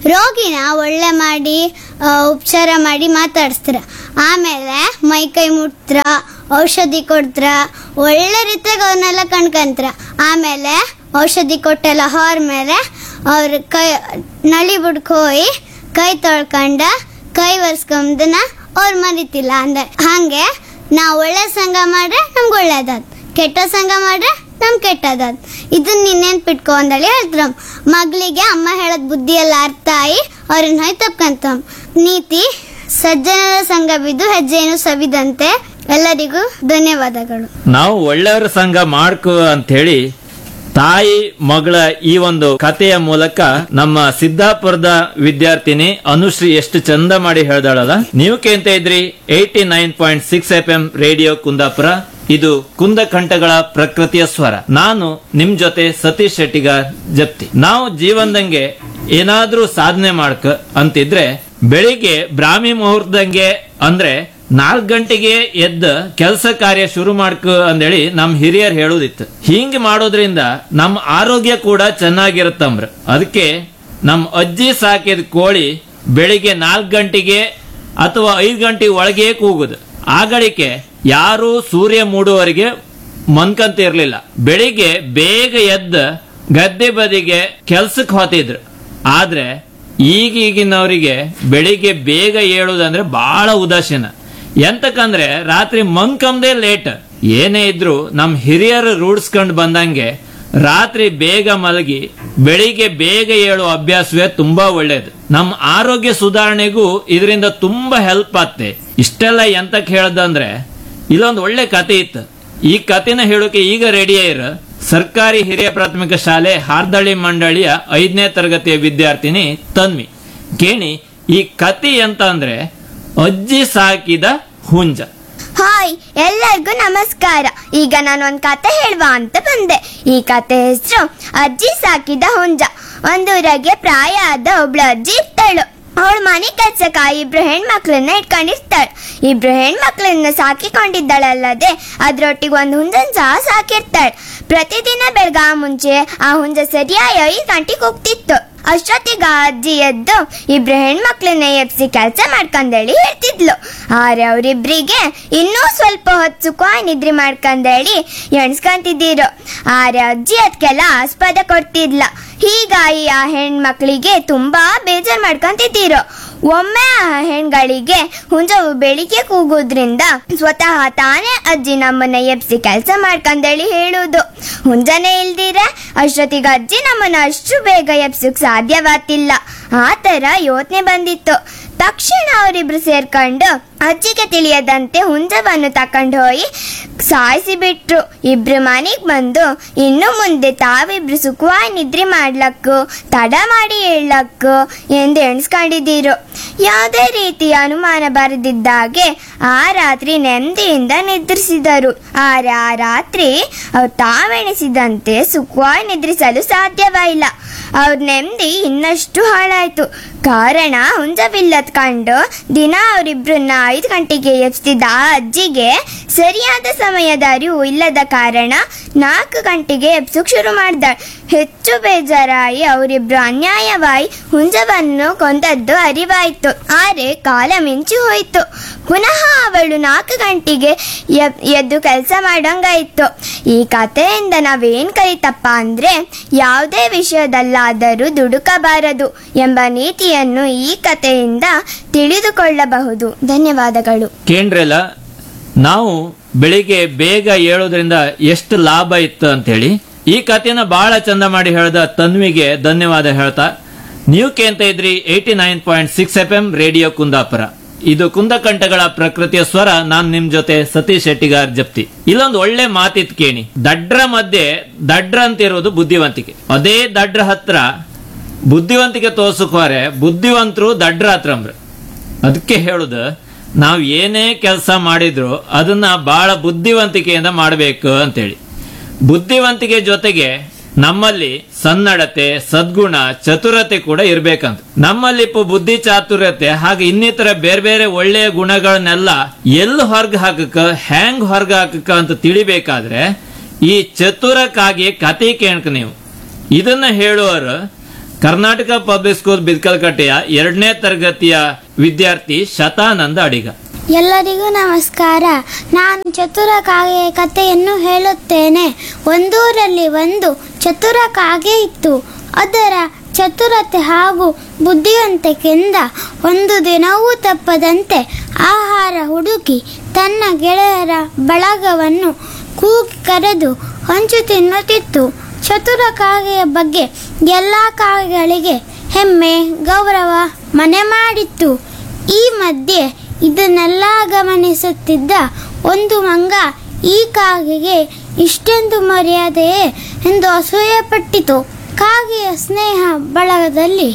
ರೋಗಿನ ಒಳ್ಳೆ ಮಾಡಿ ಉಪಚಾರ ಮಾಡಿ ಮಾತಾಡಿಸ್ತಾರ. ಆಮೇಲೆ ಮೈ ಕೈ ಮುಟ್ತ್ರ, ಔಷಧಿ ಕೊಡ್ತಾರ, ಒಳ್ಳೆ ರೀತಿಯಾಗ ಅವನ್ನೆಲ್ಲ ಕಣ್ಕಂತಾರ. ಆಮೇಲೆ ಔಷಧಿ ಕೊಟ್ಟೆಲ್ಲ ಹೊರ ಮೇಲೆ ಅವ್ರ ಕೈ ನಳಿ ಬಿಡ್ಕೋಯಿ ಕೈ ತೊಳ್ಕೊಂಡ ಕೈ ಒರೆಸ್ಕೊಂಬದನ್ನ ಅವ್ರು ಮರಿತಿಲ್ಲ. ಅಂದ್ರೆ ಹಾಗೆ ನಾವು ಒಳ್ಳೆ ಸಂಘ ಮಾಡ್ರೆ ನಮ್ಗೆ ಒಳ್ಳೇದಾದ್, ಕೆಟ್ಟ ಸಂಘ ಮಾಡ್ರೆ ನಮ್ ಕೆಟ್ಟದಾದ್. ಇದನ್ನ ನೆನ್ಪಿಟ್ಕೊ ಅಂದೇಳಿ ಹೇಳ್ತಾರ. ಮಗಳಿಗೆ ಅಮ್ಮ ಹೇಳದ್ ಬುದ್ಧಿ ಎಲ್ಲ ಅರ್ಥ ಆಗಿ ಅವ್ರನ್ನ ಹೊಯ್ ತಪ್ಕಂತ. ನೀತಿ ಸಜ್ಜನರ ಸಂಘ ಬಿದ್ದು ಹೆಜ್ಜೆಯನ್ನು ಸವಿದಂತೆ. ಎಲ್ಲರಿಗೂ ಧನ್ಯವಾದಗಳು. ನಾವು ಒಳ್ಳೆಯವರ ಸಂಘ ಮಾಡ್ಕೋ ಅಂತ ಹೇಳಿ ತಾಯಿ ಮಗಳ ಈ ಒಂದು ಕಥೆಯ ಮೂಲಕ ನಮ್ಮ ಸಿದ್ದಾಪುರದ ವಿದ್ಯಾರ್ಥಿನಿ ಅನುಶ್ರೀ ಎಷ್ಟು ಚಂದ ಮಾಡಿ ಹೇಳ್ದಾಳಲ್ಲ. ನೀವು ಕೇಳ್ತಾ ಇದ್ರಿ 89.6 FM ರೇಡಿಯೋ ಕುಂದಾಪುರ. ಇದು ಕುಂದಕಂಠಗಳ ಪ್ರಕೃತಿಯ ಸ್ವರ. ನಾನು ನಿಮ್ ಜೊತೆ ಸತೀಶ್ ಶೆಟ್ಟಿಗಾರ್ ಜಪ್ತಿ. ನಾವು ಜೀವನದಂಗೆ ಏನಾದ್ರೂ ಸಾಧನೆ ಮಾಡ್ಕ ಅಂತಿದ್ರೆ ಬೆಳಿಗ್ಗೆ ಬ್ರಾಹ್ಮಿ ಮುಹೂರ್ತದಂಗೆ ಅಂದ್ರೆ 4 ಗಂಟೆಗೆ ಎದ್ದ ಕೆಲಸ ಕಾರ್ಯ ಶುರು ಮಾಡ್ಕ ಅಂದೇಳಿ ನಮ್ ಹಿರಿಯರ್ ಹೇಳುದಿತ್ತು. ಹಿಂಗ್ ಮಾಡೋದ್ರಿಂದ ನಮ್ ಆರೋಗ್ಯ ಕೂಡ ಚೆನ್ನಾಗಿರುತ್ತಂಬ್ರ. ಅದಕ್ಕೆ ನಮ್ ಅಜ್ಜಿ ಸಾಕಿದ ಕೋಳಿ ಬೆಳಿಗ್ಗೆ 4 ಗಂಟೆಗೆ ಅಥವಾ 5 ಗಂಟೆ ಒಳಗೆ ಕೂಗುದು. ಆಗಳಿಕೆ ಯಾರು ಸೂರ್ಯ ಮೂಡುವವರೆಗೆ ಮನ್ಕಂತ ಇರ್ಲಿಲ್ಲ. ಬೆಳಿಗ್ಗೆ ಬೇಗ ಎದ್ದ ಗದ್ದೆ ಬದಿಗೆ ಕೆಲ್ಸಕ್ಕೆ ಹೋತಿದ್ರು. ಆದ್ರೆ ಈಗಿನವರಿಗೆ ಬೆಳಿಗ್ಗೆ ಬೇಗ ಏಳುದಂದ್ರೆ ಬಹಳ ಉದಾಸೀನ. ಎಂತಕಂದ್ರೆ ರಾತ್ರಿ ಮನ್ಕಂದೇ ಲೇಟ್. ಏನೇ ಇದ್ರು ನಮ್ ಹಿರಿಯರು ರೂಢಿಸ್ಕೊಂಡು ಬಂದಂಗೆ ರಾತ್ರಿ ಬೇಗ ಮಲಗಿ ಬೆಳಿಗ್ಗೆ ಬೇಗ ಏಳುವ ಅಭ್ಯಾಸವೇ ತುಂಬಾ ಒಳ್ಳೇದು. ನಮ್ ಆರೋಗ್ಯ ಸುಧಾರಣೆಗೂ ಇದರಿಂದ ತುಂಬಾ ಹೆಲ್ಪ್ ಆಗ್ತೆ. ಇಷ್ಟೆಲ್ಲ ಎಂತಕ್ ಹೇಳ್ದಂದ್ರೆ ಇಲ್ಲೊಂದು ಒಳ್ಳೆ ಕತೆ ಇತ್ತು. ಈ ಕತೆನ ಹೇಳೋಕೆ ಈಗ ರೆಡಿ ಇರ ಸರ್ಕಾರಿ ಹಿರಿಯ ಪ್ರಾಥಮಿಕ ಶಾಲೆ ಹಾರ್ದಳ್ಳಿ ಮಂಡಳಿಯ 5ನೇ ತರಗತಿಯ ವಿದ್ಯಾರ್ಥಿನಿ ತನ್ವಿ. ಕೇಳಿ ಈ ಕತೆ ಎಂತ ಅಂದ್ರೆ ಅಜ್ಜಿ ಸಾಕಿದ ಹುಂಜ. ಹಾಯ್, ಎಲ್ಲರಿಗೂ ನಮಸ್ಕಾರ. ಈಗ ನಾನು ಒಂದು ಕತೆ ಹೇಳುವ ಅಂತ ಬಂದೆ. ಈ ಕತೆ ಹೆಸರು ಅಜ್ಜಿ ಸಾಕಿದ ಹುಂಜ. ಒಂದೂರಾಗೆ ಪ್ರಾಯ ಆದ ಒಬ್ಳು ಅಜ್ಜಿ ಇರ್ತಾಳು. ಅವಳು ಮನೆ ಕೆಲ್ಸಕ್ಕ 2 ಹೆಣ್ಮಕ್ಳನ್ನ ಇಟ್ಕೊಂಡಿರ್ತಾಳೆ. 2 ಹೆಣ್ಮಕ್ಳನ್ನ ಸಾಕಿಕೊಂಡಿದ್ದಾಳಲ್ಲದೆ ಅದ್ರೊಟ್ಟಿಗೆ ಒಂದು ಹುಂಜನ್ ಸಹ ಸಾಕಿರ್ತಾಳೆ. ಪ್ರತಿದಿನ ಬೆಳಗ ಮುಂಚೆ ಆ ಹುಂಜ ಸರಿಯಾಗಿ 5 ಗಂಟೆಗೆ ಹೋಗ್ತಿತ್ತು. ಅಷ್ಟೊತ್ತಿಗೆ ಅಜ್ಜಿ ಎದ್ದು 2 ಹೆಣ್ಮಕ್ಳನ್ನ ಎಬ್ಸಿ ಕೆಲಸ ಮಾಡ್ಕೊಂಡೇಳಿ ಹೇಳ್ತಿದ್ಲು. ಆದ್ರೆ ಅವರಿಬ್ರಿಗೆ ಇನ್ನೂ ಸ್ವಲ್ಪ ಹೊತ್ತು ಸುಖವಾಗಿ ನಿದ್ರೆ ಮಾಡ್ಕೊಂಡೇಳಿ ಎಣ್ಸ್ಕೊಂತಿದ್ದೀರು. ಆದ್ರೆ ಅಜ್ಜಿ ಅದಕ್ಕೆಲ್ಲ ಆಸ್ಪದ ಕೊಡ್ತಿದ್ಲ. ಹೀಗಾಗಿ ಆ ಹೆಣ್ಮಕ್ಳಿಗೆ ತುಂಬಾ ಬೇಜಾರ್ ಮಾಡ್ಕೊಂತಿದ್ದೀರು. ಒಮ್ಮೆ ಆ ಹೆಣ್ಗಳಿಗೆ ಹುಂಜವು ಬೆಳಿಗ್ಗೆ ಕೂಗೋದ್ರಿಂದ ಸ್ವತಃ ತಾನೇ ಅಜ್ಜಿ ನಮ್ಮನ್ನ ಎಬ್ಸಿ ಕೆಲಸ ಮಾಡ್ಕೊಂಡೇಳಿ ಹೇಳುದು. ಹುಂಜನೇ ಇಲ್ದಿರೆ ಅಷ್ಟೊತ್ತಿಗೆ ಅಜ್ಜಿ ನಮ್ಮನ್ನ ಅಷ್ಟು ಬೇಗ ಎಬ್ಸಕ್ ಸಾಧ್ಯವಾಗ್ತಿಲ್ಲ. ಆ ತರ ಯೋಚನೆ ಬಂದಿತ್ತು. ತಕ್ಷಣ ಅವರಿಬ್ರು ಸೇರ್ಕೊಂಡು ಅಜ್ಜಿಗೆ ತಿಳಿಯದಂತೆ ಹುಂಜವನ್ನು ತಕೊಂಡು ಹೋಗಿ ಸಾಯಿಸಿ ಬಿಟ್ರು. 2 ಮನೆಗೆ ಬಂದು ಇನ್ನು ಮುಂದೆ ತಾವಿಬ್ರು ಸುಖವಾಗಿ ನಿದ್ರೆ ಮಾಡ್ಲಕ್ಕು ತಡ ಮಾಡಿ ಹೇಳಕ್ಕು ಎಂದು ಎಣಿಸ್ಕೊಂಡಿದ್ದೀರು. ಯಾವುದೇ ರೀತಿಯ ಅನುಮಾನ ಬರದಿದ್ದಾಗೆ ಆ ರಾತ್ರಿ ನೆಮ್ಮದಿಯಿಂದ ನಿದ್ರಿಸಿದರು. ಆದ್ರೆ ಆ ರಾತ್ರಿ ಅವ್ರು ತಾವೆಣಿಸಿದಂತೆ ಸುಖವಾಗಿ ನಿದ್ರಿಸಲು ಸಾಧ್ಯವಿಲ್ಲ. ಅವ್ರ ನೆಮ್ಮದಿ ಇನ್ನಷ್ಟು ಹಾಳಾಯ್ತು. ಕಾರಣ ಹುಂಜವಿಲ್ಲದ್ ಕಂಡು ದಿನ ಅವರಿಬ್ರನ್ನ 5 ಗಂಟೆಗೆ ಎಬ್ಸ್ತಿದ್ದ ಆ ಅಜ್ಜಿಗೆ ಸರಿಯಾದ ಸಮಯದ ಅರಿವು ಇಲ್ಲದ ಕಾರಣ 4 ಗಂಟೆಗೆ ಎಬ್ಸಕ್ ಶುರು ಮಾಡ್ದಾಳ. ಹೆಚ್ಚು ಬೇಜಾರಾಗಿ ಅವರಿಬ್ರು ಅನ್ಯಾಯವಾಗಿ ಹುಂಜವನ್ನು ಕೊಂದದ್ದು ಅರಿವಾಯ್ತು. ಆದ್ರೆ ಕಾಲ ಮಿಂಚಿ ಹೋಯ್ತು. ಪುನಃ ಅವಳು 4 ಗಂಟೆಗೆ ಎದ್ದು ಕೆಲಸ ಮಾಡಂಗಾಯ್ತು. ಈ ಕಥೆಯಿಂದ ನಾವೇನ್ ಕಲಿತಪ್ಪ ಅಂದ್ರೆ ಯಾವುದೇ ವಿಷಯದಲ್ಲಾದರೂ ದುಡುಕಬಾರದು ಎಂಬ ನೀತಿಯನ್ನು ಈ ಕಥೆಯಿಂದ ತಿಳಿದುಕೊಳ್ಳಬಹುದು. ಧನ್ಯವಾದಗಳು. ಕೇಂದ್ರಲ್ಲ, ನಾವು ಬೆಳಿಗ್ಗೆ ಬೇಗ ಏಳೋದ್ರಿಂದ ಎಷ್ಟು ಲಾಭ ಇತ್ತು ಅಂತ ಹೇಳಿ ಈ ಕಥೆನ ಬಹಳ ಚಂದ ಮಾಡಿ ಹೇಳ್ದ ತನ್ವಿಗೆ ಧನ್ಯವಾದ ಹೇಳ್ತಾ, ನೀವು ಕೇಳ್ತಾ ಇದ್ರಿ 89.6 FM ರೇಡಿಯೋ ಕುಂದಾಪುರ. ಇದು ಕುಂದಕಂಠಗಳ ಪ್ರಕೃತಿಯ ಸ್ವರ. ನಾನ್ ನಿಮ್ ಜೊತೆ ಸತೀಶ್ ಶೆಟ್ಟಿಗಾರ್ ಜಪ್ತಿ. ಇಲ್ಲೊಂದು ಒಳ್ಳೆ ಮಾತಿತ್ ಕೇಳಿ. ದಡ್ರ ಮಧ್ಯೆ ದಡ್ರ ಅಂತಿರೋದು ಬುದ್ಧಿವಂತಿಕೆ. ಅದೇ ದಡ್ರ ಹತ್ರ ಬುದ್ಧಿವಂತಿಕೆ ತೋರ್ಸಕೋರೆ ಬುದ್ಧಿವಂತರು ದಡ್ರ ಹತ್ರ. ಅದಕ್ಕೆ ಹೇಳುದು, ನಾವ್ ಏನೇ ಕೆಲಸ ಮಾಡಿದ್ರು ಅದನ್ನ ಬಹಳ ಬುದ್ಧಿವಂತಿಕೆಯಿಂದ ಮಾಡಬೇಕು ಅಂತೇಳಿ. ಬುದ್ಧಿವಂತಿಕೆ ಜೊತೆಗೆ ನಮ್ಮಲ್ಲಿ ಸನ್ನಡತೆ, ಸದ್ಗುಣ, ಚತುರತೆ ಕೂಡ ಇರ್ಬೇಕಂತ. ನಮ್ಮಲ್ಲಿ ಬುದ್ಧಿ, ಚಾತುರ್ಯತೆ ಹಾಗೆ ಇನ್ನಿತರ ಬೇರೆ ಬೇರೆ ಒಳ್ಳೆಯ ಗುಣಗಳನ್ನೆಲ್ಲ ಎಲ್ಲಿ ಹೊರಗೆ ಹಾಕಕ್ಕ, ಹ್ಯಾಂಗ್ ಹೊರಗೆ ಹಾಕಕ್ಕ ಅಂತ ತಿಳಿಬೇಕಾದ್ರೆ ಈ ಚತುರಕ್ಕಾಗಿ ಕತೆ ಕೇಳ್ಕ ನೀವು. ಇದನ್ನ ಹೇಳುವವರು ಕರ್ನಾಟಕ ಪಬ್ಲಿಕ್ ಸ್ಕೂಲ್ ಬಿದ್ಕಲ್ಕಟ್ಟೆಯ 2ನೇ ತರಗತಿಯ ವಿದ್ಯಾರ್ಥಿ ಶತಾನಂದ ಅಡಿಗ. ಎಲ್ಲರಿಗೂ ನಮಸ್ಕಾರ. ನಾನು ಚತುರ ಕಾಗೆಯ ಕಥೆಯನ್ನು ಹೇಳುತ್ತೇನೆ. ಒಂದೂರಲ್ಲಿ ಒಂದು ಚತುರ ಕಾಗೆ ಇತ್ತು. ಅದರ ಚತುರತೆ ಹಾಗೂ ಬುದ್ಧಿವಂತಿಕೆಯಿಂದ ಒಂದು ದಿನವೂ ತಪ್ಪದಂತೆ ಆಹಾರ ಹುಡುಕಿ ತನ್ನ ಗೆಳೆಯರ ಬಳಗವನ್ನು ಕೂಗಿ ಕರೆದು ಹಂಚು ತಿನ್ನುತ್ತಿತ್ತು. ಚತುರ ಕಾಗೆಯ ಬಗ್ಗೆ ಎಲ್ಲ ಕಾಗೆಗಳಿಗೆ ಹೆಮ್ಮೆ ಗೌರವ ಮನೆ ಮಾಡಿತ್ತು. ಈ ಮಧ್ಯೆ ಇದನ್ನೆಲ್ಲ ಗಮನಿಸುತ್ತಿದ್ದ ಒಂದು ಮಂಗ ಈ ಕಾಗೆಗೆ ಇಷ್ಟೊಂದು ಮರ್ಯಾದೆಯೇ ಎಂದು ಅಸೂಯೆಪಟ್ಟಿತು. ಕಾಗೆಯ ಸ್ನೇಹ ಬಳಗದಲ್ಲಿ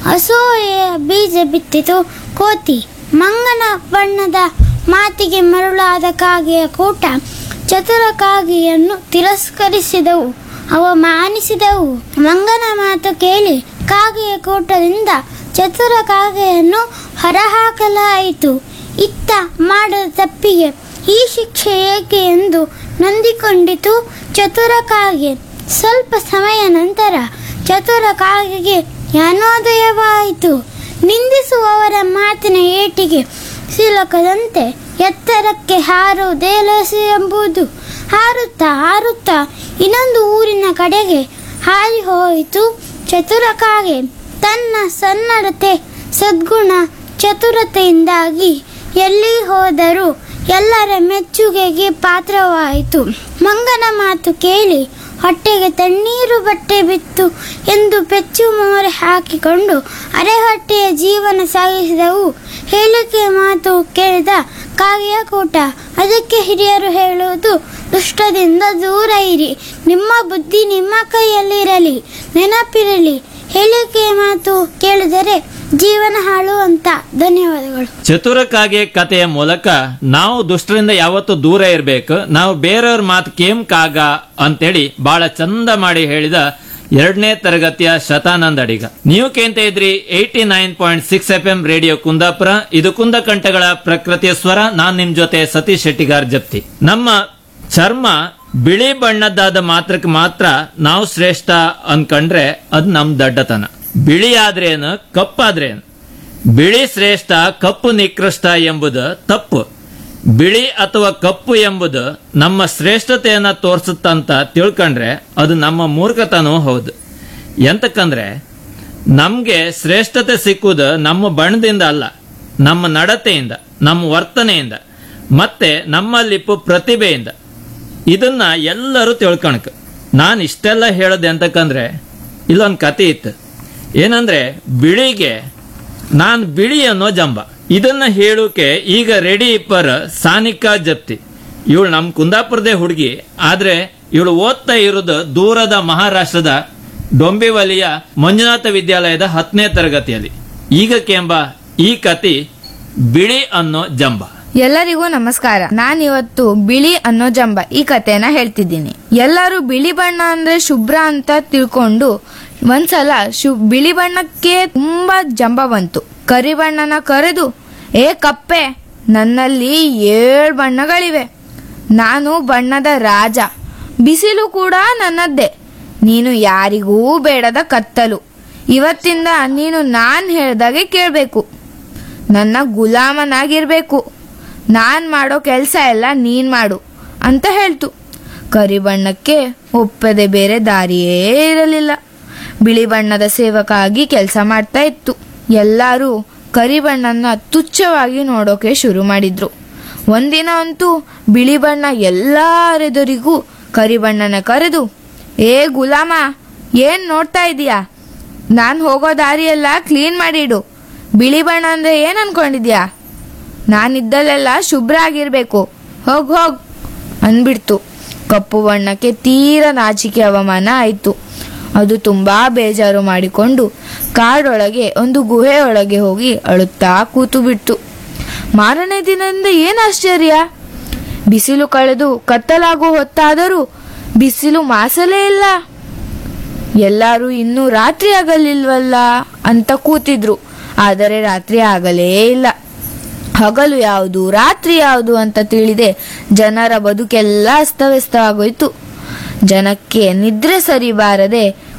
ಅಸೂಯೆಯ ಬೀಜ ಬಿತ್ತಿತು ಕೋತಿ. ಮಂಗನ ಬಣ್ಣದ ಮಾತಿಗೆ ಮರುಳಾದ ಕಾಗೆಯ ಕೂಟ ಚತುರ ಕಾಗೆಯನ್ನು ತಿರಸ್ಕರಿಸಿದವು, ಅವಮಾನಿಸಿದವು. ಮಂಗನ ಮಾತು ಕೇಳಿ ಕಾಗೆಯ ಕೂಟದಿಂದ ಚತುರ ಕಾಗೆಯನ್ನು ಹೊರಹಾಕಲಾಯಿತು. ಇತ್ತ ಮಾಡದ ತಪ್ಪಿಗೆ ಈ ಶಿಕ್ಷೆ ಏಕೆ ಎಂದು ನೊಂದಿಕೊಂಡಿತು ಚತುರ ಕಾಗೆ. ಸ್ವಲ್ಪ ಸಮಯ ನಂತರ ಚತುರ ಕಾಗೆಗೆ ಜ್ಞಾನೋದಯವಾಯಿತು. ನಿಂದಿಸುವವರ ಮಾತಿನ ಏಟಿಗೆ ಸಿಲುಕದಂತೆ ಎತ್ತರಕ್ಕೆ ಹಾರುವುದೇಲಸು ಎಂಬುದು. ಹಾರುತ್ತಾ ಹಾರುತ್ತಾ ಇನ್ನೊಂದು ಊರಿನ ಕಡೆಗೆ ಹಾರಿ ಹೋಯಿತು ಚತುರ ಕಾಗೆ. ತನ್ನ ಸನ್ನಡತೆ ಸದ್ಗುಣ ಚತುರತೆಯಿಂದಾಗಿ ಎಲ್ಲಿ ಹೋದರೂ ಎಲ್ಲರ ಮೆಚ್ಚುಗೆಗೆ ಪಾತ್ರವಾಯಿತು. ಮಂಗನ ಮಾತು ಕೇಳಿ ಹೊಟ್ಟೆಗೆ ತಣ್ಣೀರು ಬಟ್ಟೆ ಬಿತ್ತು ಎಂದು ಪೆಚ್ಚು ಮೋರೆ ಹಾಕಿಕೊಂಡು ಅರೆಹೊಟ್ಟೆಯ ಜೀವನ ಸಾಗಿಸಿದವು. ಹೇಳಿಕೆ ಮಾತು ಕೇಳಿದ ಕಾಗೆಯ ಕೂಟ. ಅದಕ್ಕೆ ಹಿರಿಯರು ಹೇಳುವುದು, ದುಷ್ಟದಿಂದ ದೂರ ಇರಿ, ನಿಮ್ಮ ಬುದ್ಧಿ ನಿಮ್ಮ ಕೈಯಲ್ಲಿರಲಿ, ನೆನಪಿರಲಿ, ಹೇಳಿಕೆ ಮಾತು ಕೇಳಿದರೆ ಜೀವನ ಹಾಳು ಅಂತ. ಧನ್ಯವಾದಗಳು. ಚತುರ ಕಾಗೆ ಕಥೆಯ ಮೂಲಕ ನಾವು ದುಷ್ಟರಿಂದ ಯಾವತ್ತೂ ದೂರ ಇರಬೇಕು, ನಾವು ಬೇರೆಯವ್ರ ಮಾತು ಕೇಮ್ ಕಾಗ ಅಂತೇಳಿ ಬಹಳ ಚಂದ ಮಾಡಿ ಹೇಳಿದ 2ನೇ ತರಗತಿಯ ಶತಾನಂದ ಅಡಿಗ. ನೀವು ಕೇಳ್ತ ಇದ್ರಿ 89.6 FM ರೇಡಿಯೋ ಕುಂದಾಪುರ. ಇದು ಕುಂದಕಂಠಗಳ ಪ್ರಕೃತಿಯ ಸ್ವರ. ನಾನ್ ನಿಮ್ ಜೊತೆ ಸತೀಶ್ ಶೆಟ್ಟಿಗಾರ್ ಜಪ್ತಿ. ನಮ್ಮ ಚರ್ಮ ಬಿಳಿ ಬಣ್ಣದ್ದಾದ ಮಾತ್ರಕ್ಕೆ ಮಾತ್ರ ನಾವು ಶ್ರೇಷ್ಠ ಅನ್ಕೊಂಡ್ರೆ ಅದು ನಮ್ ದಡ್ಡತನ. ಬಿಳಿ ಆದ್ರೇನು ಕಪ್ಪಾದ್ರೇನು, ಬಿಳಿ ಶ್ರೇಷ್ಠ ಕಪ್ಪು ನಿಕೃಷ್ಟ ಎಂಬುದು ತಪ್ಪು. ಬಿಳಿ ಅಥವಾ ಕಪ್ಪು ಎಂಬುದು ನಮ್ಮ ಶ್ರೇಷ್ಠತೆಯನ್ನ ತೋರಿಸುತ್ತಂತ ತಿಳ್ಕೊಂಡ್ರೆ ಅದು ನಮ್ಮ ಮೂರ್ಖತನೂ ಹೌದು. ಎಂತಕ್ಕಂದ್ರೆ ನಮ್ಗೆ ಶ್ರೇಷ್ಠತೆ ಸಿಕ್ಕುವುದು ನಮ್ಮ ಬಣ್ಣದಿಂದ ಅಲ್ಲ, ನಮ್ಮ ನಡತೆಯಿಂದ, ನಮ್ಮ ವರ್ತನೆಯಿಂದ, ಮತ್ತೆ ನಮ್ಮಲ್ಲಿಪ್ಪು ಪ್ರತಿಭೆಯಿಂದ. ಇದನ್ನ ಎಲ್ಲರೂ ತಿಳ್ಕೊಳಕ್ ನಾನು ಇಷ್ಟೆಲ್ಲ ಹೇಳೋದು ಎಂತಕ್ಕಂದ್ರೆ ಇಲ್ಲೊಂದು ಕತೆ ಇತ್ತು. ಏನಂದ್ರೆ ಬಿಳಿಗೆ ನಾನ್ ಬಿಳಿ ಅನ್ನೋ ಜಂಬ. ಇದನ್ನ ಹೇಳೋಕೆ ಈಗ ರೆಡಿ ಇಪ್ಪರ್ ಸಾನಿಕಾ ಜಪ್ತಿ. ಇವಳು ನಮ್ ಕುಂದಾಪುರದೇ ಹುಡುಗಿ, ಆದ್ರೆ ಇವಳು ಓದ್ತಾ ಇರೋದು ದೂರದ ಮಹಾರಾಷ್ಟ್ರದ ಡೊಂಬಿವಲಿಯ ಮಂಜುನಾಥ ವಿದ್ಯಾಲಯದ 10ನೇ ತರಗತಿಯಲ್ಲಿ. ಈಗ ಕೆಂಬ ಈ ಕತೆ ಬಿಳಿ ಅನ್ನೋ ಜಂಬ. ಎಲ್ಲರಿಗೂ ನಮಸ್ಕಾರ. ನಾನಿವತ್ತು ಬಿಳಿ ಅನ್ನೋ ಜಂಬ ಈ ಕಥೆನ ಹೇಳ್ತಿದ್ದೀನಿ. ಎಲ್ಲರೂ ಬಿಳಿ ಬಣ್ಣ ಅಂದ್ರೆ ಶುಭ್ರ ಅಂತ ತಿಳ್ಕೊಂಡು ಒಂದ್ಸಲ ಬಿಳಿ ಬಣ್ಣಕ್ಕೆ ತುಂಬಾ ಜಂಬ ಬಂತು. ಕರಿ ಬಣ್ಣನ ಕರೆದು, ಏ ಕಪ್ಪೆ, ನನ್ನಲ್ಲಿ 7 ಬಣ್ಣಗಳಿವೆ, ನಾನು ಬಣ್ಣದ ರಾಜ, ಬಿಸಿಲು ಕೂಡ ನನ್ನದ್ದೇ, ನೀನು ಯಾರಿಗೂ ಬೇಡದ ಕತ್ತಲು, ಇವತ್ತಿಂದ ನೀನು ನಾನ್ ಹೇಳ್ದಾಗೆ ಕೇಳ್ಬೇಕು, ನನ್ನ ಗುಲಾಮನಾಗಿರ್ಬೇಕು, ನಾನ್ ಮಾಡೋ ಕೆಲ್ಸ ಎಲ್ಲ ನೀನ್ ಮಾಡು ಅಂತ ಹೇಳ್ತು. ಕರಿ ಬಣ್ಣಕ್ಕೆ ಒಪ್ಪದೆ ಬೇರೆ ದಾರಿಯೇ ಇರಲಿಲ್ಲ. ಬಿಳಿ ಬಣ್ಣದ ಸೇವಕ ಆಗಿ ಕೆಲಸ ಮಾಡ್ತಾ ಇತ್ತು. ಎಲ್ಲರೂ ಕರಿ ಬಣ್ಣನ ತುಚ್ಛವಾಗಿ ನೋಡೋಕೆ ಶುರು ಮಾಡಿದ್ರು. ಒಂದಿನ ಅಂತೂ ಬಿಳಿ ಬಣ್ಣ ಎಲ್ಲರೆದುರಿಗೂ ಕರಿ ಬಣ್ಣನ ಕರೆದು, ಏ ಗುಲಾಮ, ಏನ್ ನೋಡ್ತಾ ಇದೀಯಾ, ನಾನ್ ಹೋಗೋ ದಾರಿಯೆಲ್ಲ ಕ್ಲೀನ್ ಮಾಡಿಡು, ಬಿಳಿ ಬಣ್ಣ ಅಂದ್ರೆ ಏನ್ ಅನ್ಕೊಂಡಿದ್ಯಾ, ನಾನಿದ್ದಲ್ಲೆಲ್ಲ ಶುಭ್ರ ಆಗಿರ್ಬೇಕು, ಹೋಗ್ ಹೋಗ್ ಅಂದ್ಬಿಡ್ತು. ಕಪ್ಪು ಬಣ್ಣಕ್ಕೆ ತೀರಾ ನಾಚಿಕೆ ಅವಮಾನ ಆಯ್ತು. ಅದು ತುಂಬಾ ಬೇಜಾರು ಮಾಡಿಕೊಂಡು ಕಾಡೊಳಗೆ ಒಂದು ಗುಹೆಯೊಳಗೆ ಹೋಗಿ ಅಳುತ್ತಾ ಕೂತು ಬಿಡ್ತು. ಮಾರನೇ ದಿನದಿಂದ ಏನ್ ಆಶ್ಚರ್ಯ, ಬಿಸಿಲು ಕಳೆದು ಕತ್ತಲಾಗೋ ಹೊತ್ತಾದರೂ ಬಿಸಿಲು ಮಾಸಲೇ ಇಲ್ಲ. ಎಲ್ಲರೂ ಇನ್ನೂ ರಾತ್ರಿ ಆಗಲಿಲ್ವಲ್ಲ ಅಂತ ಕೂತಿದ್ರು. ಆದರೆ ರಾತ್ರಿ ಆಗಲೇ ಇಲ್ಲ. ಹಗಲು ಯಾವುದು ರಾತ್ರಿ ಯಾವುದು ಅಂತ ತಿಳಿದೆ ಜನರ ಬದುಕೆಲ್ಲ ಅಸ್ತವ್ಯಸ್ತವಾಗೋಯ್ತು. ಜನಕ್ಕೆ ನಿದ್ರೆ ಸರಿ ಬಾರದೆ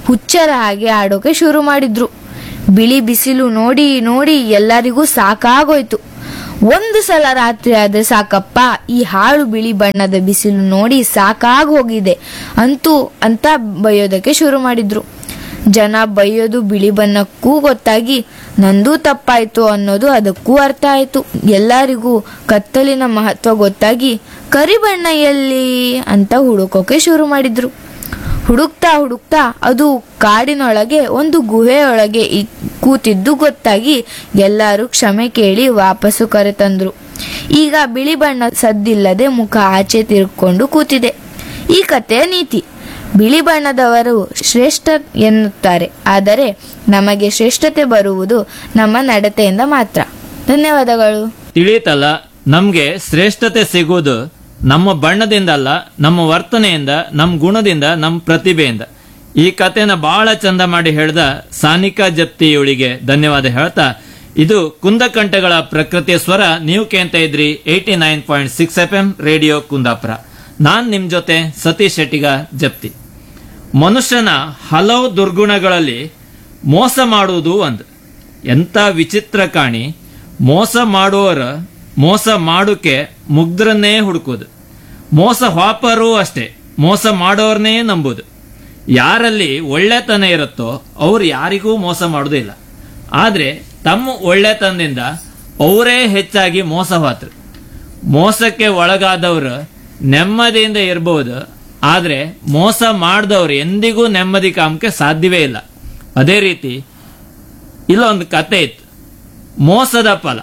ಹುಚ್ಚರ ಹಾಗೆ ಆಡೋಕೆ ಶುರು ಮಾಡಿದ್ರು. ಬಿಳಿ ಬಿಸಿಲು ನೋಡಿ ನೋಡಿ ಎಲ್ಲರಿಗೂ ಸಾಕಾಗೋಯ್ತು. ಒಂದು ಸಲ ರಾತ್ರಿ ಆದ್ರೆ ಸಾಕಪ್ಪ, ಈ ಹಾಳು ಬಿಳಿ ಬಣ್ಣದ ಬಿಸಿಲು ನೋಡಿ ಸಾಕಾಗೋಗಿದೆ ಅಂತ ಬೈಯೋದಕ್ಕೆ ಶುರು ಮಾಡಿದ್ರು. ಜನ ಬೈಯೋದು ಬಿಳಿ ಬಣ್ಣಕ್ಕೂ ಗೊತ್ತಾಗಿ ನಂದೂ ತಪ್ಪಾಯ್ತು ಅನ್ನೋದು ಅದಕ್ಕೂ ಅರ್ಥ ಆಯ್ತು. ಎಲ್ಲರಿಗೂ ಕತ್ತಲಿನ ಮಹತ್ವ ಗೊತ್ತಾಗಿ ಕರಿ ಬಣ್ಣ ಎಲ್ಲಿ ಅಂತ ಹುಡುಕೋಕೆ ಶುರು ಮಾಡಿದ್ರು. ಹುಡುಕ್ತಾ ಹುಡುಕ್ತಾ ಅದು ಕಾಡಿನೊಳಗೆ ಒಂದು ಗುಹೆಯೊಳಗೆ ಕೂತಿದ್ದು ಗೊತ್ತಾಗಿ ಎಲ್ಲರೂ ಕ್ಷಮೆ ಕೇಳಿ ವಾಪಸ್ಸು ಕರೆತಂದ್ರು. ಈಗ ಬಿಳಿ ಬಣ್ಣ ಸದ್ದಿಲ್ಲದೆ ಮುಖ ಆಚೆ ತಿರುಕೊಂಡು ಕೂತಿದೆ. ಈ ಕಥೆಯ ನೀತಿ: ಬಿಳಿ ಬಣ್ಣದವರು ಶ್ರೇಷ್ಠ ಎನ್ನುತ್ತಾರೆ, ಆದರೆ ನಮಗೆ ಶ್ರೇಷ್ಠತೆ ಬರುವುದು ನಮ್ಮ ನಡತೆಯಿಂದ ಮಾತ್ರ. ಧನ್ಯವಾದಗಳು. ತಿಳಿತಲ್ಲ, ನಮ್ಗೆ ಶ್ರೇಷ್ಠತೆ ಸಿಗುವುದು ನಮ್ಮ ಬಣ್ಣದಿಂದ ಅಲ್ಲ, ನಮ್ಮ ವರ್ತನೆಯಿಂದ, ನಮ್ಮ ಗುಣದಿಂದ, ನಮ್ಮ ಪ್ರತಿಭೆಯಿಂದ. ಈ ಕಥೆನ ಬಹಳ ಚಂದ ಮಾಡಿ ಹೇಳ್ದ ಸಾನಿಕಾ ಜಪ್ತಿ ಇವಳಿಗೆ ಧನ್ಯವಾದ ಹೇಳ್ತಾ, ಇದು ಕುಂದಕಂಠಗಳ ಪ್ರಕೃತಿಯ ಸ್ವರ. ನೀವು ಕೇಳ್ತಾ ಇದ್ರಿ 89.6 FM ರೇಡಿಯೋ ಕುಂದಾಪುರ. ನಾನ್ ನಿಮ್ ಜೊತೆ ಸತೀಶ್ ಶೆಟ್ಟಿಗ ಜಪ್ತಿ. ಮನುಷ್ಯನ ಹಲವು ದುರ್ಗುಣಗಳಲ್ಲಿ ಮೋಸ ಮಾಡುವುದು ಒಂದು. ಎಂತ ವಿಚಿತ್ರ ಕಾಣಿ, ಮೋಸ ಮಾಡುವವರ ಮೋಸ ಮಾಡೋಕೆ ಮುಗ್ಧರನ್ನೇ ಹುಡುಕೋದು. ಮೋಸ ಹಾಪರೂ ಅಷ್ಟೇ, ಮೋಸ ಮಾಡೋರ್ನೇ ನಂಬುದು. ಯಾರಲ್ಲಿ ಒಳ್ಳೆತನ ಇರುತ್ತೋ ಅವ್ರು ಯಾರಿಗೂ ಮೋಸ ಮಾಡೋದಿಲ್ಲ. ಆದ್ರೆ ತಮ್ಮ ಒಳ್ಳೆತನದಿಂದ ಅವರೇ ಹೆಚ್ಚಾಗಿ ಮೋಸ ಹೋದ್ರು. ಮೋಸಕ್ಕೆ ಒಳಗಾದವರು ನೆಮ್ಮದಿಯಿಂದ ಇರಬಹುದು, ಆದ್ರೆ ಮೋಸ ಮಾಡಿದವ್ರು ಎಂದಿಗೂ ನೆಮ್ಮದಿ ಕಾಮಕ್ಕೆ ಸಾಧ್ಯವೇ ಇಲ್ಲ. ಅದೇ ರೀತಿ ಇಲ್ಲೊಂದು ಕತೆ ಇತ್ತು, ಮೋಸದ ಫಲ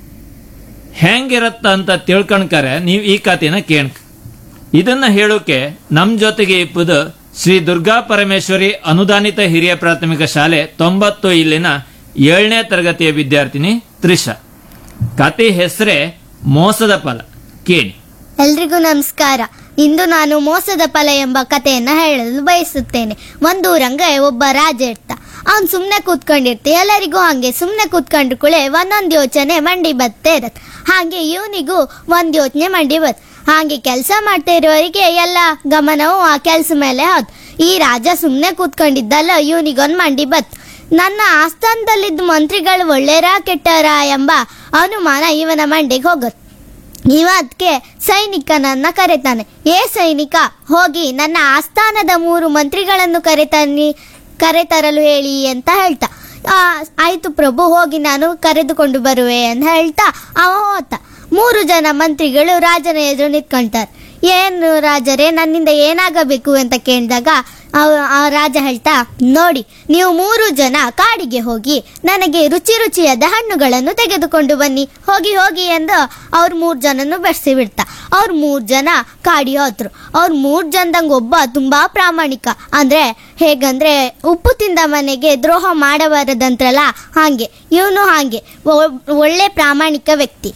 ಹೆಂಗಿರತ್ತ ಅಂತ ತಿಳ್ಕೊಂಡ್ಕರೆ ನೀವು ಈ ಕಥೆನ ಕೇಳ್ಕ. ಇದನ್ನ ಹೇಳೋಕೆ ನಮ್ ಜೊತೆಗೆ ಇಪ್ಪುದು ಶ್ರೀ ದುರ್ಗಾ ಪರಮೇಶ್ವರಿ ಅನುದಾನಿತ ಹಿರಿಯ ಪ್ರಾಥಮಿಕ ಶಾಲೆ 90 ಇಲ್ಲಿನ 7ನೇ ತರಗತಿಯ ವಿದ್ಯಾರ್ಥಿನಿ ತ್ರಿಷಾ. ಕತೆ ಹೆಸರೇ ಮೋಸದ ಫಲ. ಕೇಳಿ. ಎಲ್ರಿಗೂ ನಮಸ್ಕಾರ. ಇಂದು ನಾನು ಮೋಸದ ಫಲ ಎಂಬ ಕಥೆಯನ್ನ ಹೇಳಲು ಬಯಸುತ್ತೇನೆ. ಒಂದೂರಂಗೆ ಒಬ್ಬ ರಾಜ ಇರ್ತ. ಅವ್ನು ಸುಮ್ನೆ ಕೂತ್ಕೊಂಡಿರ್ತೆ. ಎಲ್ಲರಿಗೂ ಹಂಗೆ ಸುಮ್ನೆ ಕೂತ್ಕೊಂಡ್ರು ಕೂಳೆ ಒಂದೊಂದು ಯೋಚನೆ ಮಂಡಿ ಬತ್ತೇ ಇರತ್ತೆ. ಹಾಗೆ ಇವನಿಗೂ ಒಂದು ಯೋಚನೆ ಮಂಡಿ ಬತ್. ಹಾಗೆ ಕೆಲಸ ಮಾಡ್ತಾ ಇರೋರಿಗೆ ಎಲ್ಲ ಗಮನವು ಆ ಕೆಲಸ ಮೇಲೆ ಹೋದ್. ಈ ರಾಜ ಸುಮ್ನೆ ಕೂತ್ಕೊಂಡಿದ್ದಲ್ಲ, ಇವನಿಗೊಂದು ಮಂಡಿ ಬತ್. ನನ್ನ ಆಸ್ಥಾನದಲ್ಲಿದ್ದ ಮಂತ್ರಿಗಳು ಒಳ್ಳೆಯರಾ ಕೆಟ್ಟರಾ ಎಂಬ ಅನುಮಾನ ಇವನ ಮಂಡಿಗೆ ಹೋಗುತ್ತೆ. ಇವ ಅದಕ್ಕೆ ಸೈನಿಕನನ್ನ ಕರೆತಾನೆ. ಸೈನಿಕ, ಹೋಗಿ ನನ್ನ ಆಸ್ಥಾನದ 3 ಮಂತ್ರಿಗಳನ್ನು ಕರೆತರಲು ಹೇಳಿ ಅಂತ ಹೇಳ್ತಾ. ಆಯ್ತು ಪ್ರಭು, ಹೋಗಿ ನಾನು ಕರೆದುಕೊಂಡು ಬರುವೆ ಅಂತ ಹೇಳ್ತಾ ಅವ ಹೋತ. 3 ಜನ ಮಂತ್ರಿಗಳು ರಾಜನ ಎದುರು ನಿಂತ್ಕೊಳ್ತಾರೆ. ಏನು ರಾಜರೇ, ನನ್ನಿಂದ ಏನಾಗಬೇಕು ಅಂತ ಕೇಳಿದಾಗ ಆ ರಾಜ ಹೇಳ್ತಾ, ನೋಡಿ, ನೀವು 3 ಜನ ಕಾಡಿಗೆ ಹೋಗಿ ನನಗೆ ರುಚಿ ರುಚಿಯಾದ ಹಣ್ಣುಗಳನ್ನು ತೆಗೆದುಕೊಂಡು ಬನ್ನಿ, ಹೋಗಿ ಹೋಗಿ ಎಂದು ಅವ್ರು 3 ಜನನು ಬೆಳೆಸಿ ಬಿಡ್ತಾ. ಅವ್ರು 3 ಜನ ಕಾಡಿ ಹೋದ್ರು. ಅವ್ರು 3 ಜನದಂಗೆ ಒಬ್ಬ ತುಂಬಾ ಪ್ರಾಮಾಣಿಕ. ಅಂದ್ರೆ ಹೇಗಂದ್ರೆ ಉಪ್ಪು ತಿಂದ ಮನೆಗೆ ದ್ರೋಹ ಮಾಡಬಾರದಂತ್ರಲ್ಲ, ಹಾಗೆ ಇವನು ಹಾಗೆ ಒಳ್ಳೆ ಪ್ರಾಮಾಣಿಕ ವ್ಯಕ್ತಿ.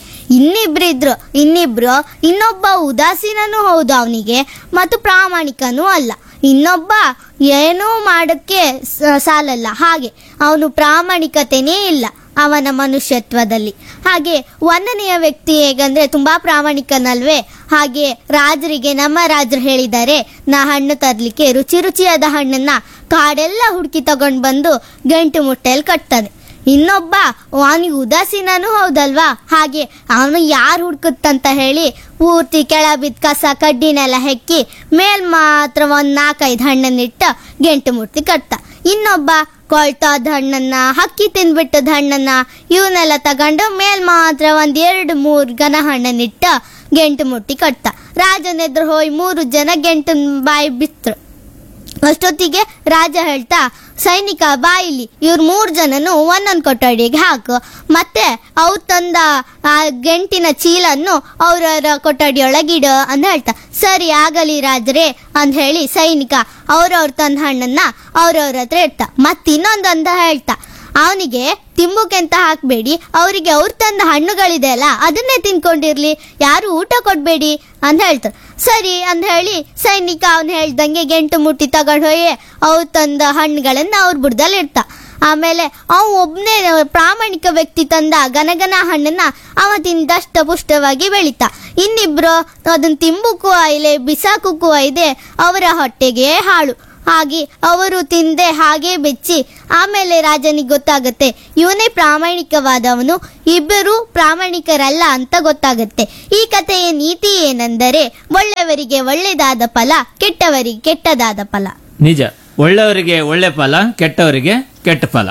ಇನ್ನೊಬ್ಬ ಉದಾಸೀನನೂ ಹೌದು ಅವನಿಗೆ, ಮತ್ತು ಪ್ರಾಮಾಣಿಕನೂ ಅಲ್ಲ. ಇನ್ನೊಬ್ಬ ಏನೂ ಮಾಡೋಕ್ಕೆ ಸಾಲಲ್ಲ, ಹಾಗೆ ಅವನು ಪ್ರಾಮಾಣಿಕತೆನೇ ಇಲ್ಲ ಅವನ ಮನುಷ್ಯತ್ವದಲ್ಲಿ. ಹಾಗೆ 1ನೆಯ ವ್ಯಕ್ತಿ ಹೇಗಂದ್ರೆ ತುಂಬಾ ಪ್ರಾಮಾಣಿಕನಲ್ವೇ, ಹಾಗೆ ರಾಜರಿಗೆ ನಮ್ಮ ರಾಜರು ಹೇಳಿದ್ದಾರೆ, ನಾ ಹಣ್ಣು ತರ್ಲಿಕ್ಕೆ ರುಚಿ ರುಚಿಯಾದ ಹಣ್ಣನ್ನ ಕಾಡೆಲ್ಲ ಹುಡುಕಿ ತಗೊಂಡು ಬಂದು ಗಂಟು ಮುಟ್ಟೆಯಲ್ಲಿ ಕಟ್ತಾನೆ. ಇನ್ನೊಬ್ಬ ಅವನಿಗೆ ಉದಾಸೀನನೂ ಹೌದಲ್ವಾ, ಹಾಗೆ ಅವನು ಯಾರು ಹುಡುಕುತ್ತಂತ ಹೇಳಿ ಪೂರ್ತಿ ಕೆಳ ಬಿದ್ದ ಕಸ ಕಡ್ಡಿನೆಲ್ಲ ಹೆಕ್ಕಿ ಮೇಲ್ ಮಾತ್ರ 4-5 ಹಣ್ಣನ್ನಿಟ್ಟು ಗಂಟು ಮುಟ್ಟಿ ಕಟ್ತ. ಇನ್ನೊಬ್ಬ ಕೊಳ್ತಾದ ಹಣ್ಣನ್ನ, ಹಕ್ಕಿ ತಿಂದ್ಬಿಟ್ಟದ ಹಣ್ಣನ್ನ ಇವನ್ನೆಲ್ಲ ತಗೊಂಡು ಮೇಲ್ ಮಾತ್ರ 1-2-3 ಘನ ಹಣ್ಣನ್ನಿಟ್ಟು ಗಂಟು ಮುಟ್ಟಿ ಕಟ್ತ. ರಾಜನೆದ್ರು ಹೋಗಿ 3 ಜನ ಗಂಟು ಬಾಯಿ ಬಿತ್ತರು. ಅಷ್ಟೊತ್ತಿಗೆ ರಾಜ ಹೇಳ್ತಾ, ಸೈನಿಕ ಬಾಯಿಲಿ ಇವ್ರು 3 ಜನನು ಒಂದೊಂದು ಕೊಠಡಿಗೆ ಹಾಕು, ಮತ್ತೆ ಅವ್ರು ತಂದ ಆ ಗಂಟಿನ ಚೀಲನ್ನು ಅವ್ರವ್ರ ಕೊಠಡಿಯೊಳಗಿಡ ಅಂತ ಹೇಳ್ತಾ. ಸರಿ ಆಗಲಿ ರಾಜರೇ ಅಂತ ಹೇಳಿ ಸೈನಿಕ ಅವ್ರವ್ರ ತಂದ ಹಣ್ಣನ್ನ ಅವ್ರವ್ರ ಹತ್ರ ಇಡ್ತಾ. ಮತ್ತಿನ್ನೊಂದು ಅಂತ ಹೇಳ್ತಾ, ಅವನಿಗೆ ತಿಂಬುಕೆಂತ ಹಾಕ್ಬೇಡಿ, ಅವರಿಗೆ ಅವ್ರು ತಂದ ಹಣ್ಣುಗಳಿದೆ ಅಲ್ಲ ಅದನ್ನೇ ತಿನ್ಕೊಂಡಿರ್ಲಿ, ಯಾರು ಊಟ ಕೊಡ್ಬೇಡಿ ಅಂತ ಹೇಳ್ತಾರೆ. ಸರಿ ಅಂತ ಹೇಳಿ ಸೈನಿಕ ಅವನು ಹೇಳ್ದಂಗೆ ಗಂಟು ಮುಟ್ಟಿ ತಗೊಂಡು ಹೋಗಿ ಅವ್ರು ತಂದ ಹಣ್ಣುಗಳನ್ನ ಅವ್ರ ಬುಡದಲ್ಲಿ ಇಡ್ತಾ. ಆಮೇಲೆ ಒಬ್ಬನೇ ಪ್ರಾಮಾಣಿಕ ವ್ಯಕ್ತಿ ತಂದ ಗನಗನ ಹಣ್ಣನ್ನ ಅವ ತಿಂದಷ್ಟ ಪುಷ್ಟವಾಗಿ ಬೆಳೀತಾ. ಇನ್ನಿಬ್ರು ಅದನ್ನ ತಿಂಬುಕೂ ಇದೆ ಬಿಸಾಕಕ್ಕೂ ಇದೆ, ಅವರ ಹೊಟ್ಟೆಗೆ ಹಾಳು. ಆಗಿ ಅವರು ತಿಂದೆ ಹಾಗೆ ಬೆಚ್ಚಿ ಆಮೇಲೆ ರಾಜನಿಗೆ ಗೊತ್ತಾಗತ್ತೆ ಇವನೇ ಪ್ರಾಮಾಣಿಕವಾದವನು, ಇಬ್ಬರು ಪ್ರಾಮಾಣಿಕರಲ್ಲ ಅಂತ ಗೊತ್ತಾಗತ್ತೆ. ಈ ಕಥೆಯ ನೀತಿ ಏನೆಂದರೆ ಒಳ್ಳೆಯವರಿಗೆ ಒಳ್ಳೆದಾದ ಫಲ, ಕೆಟ್ಟವರಿಗೆ ಕೆಟ್ಟದಾದ ಫಲ. ನಿಜ, ಒಳ್ಳೆಯವರಿಗೆ ಒಳ್ಳೆ ಫಲ, ಕೆಟ್ಟವರಿಗೆ ಕೆಟ್ಟ ಫಲ.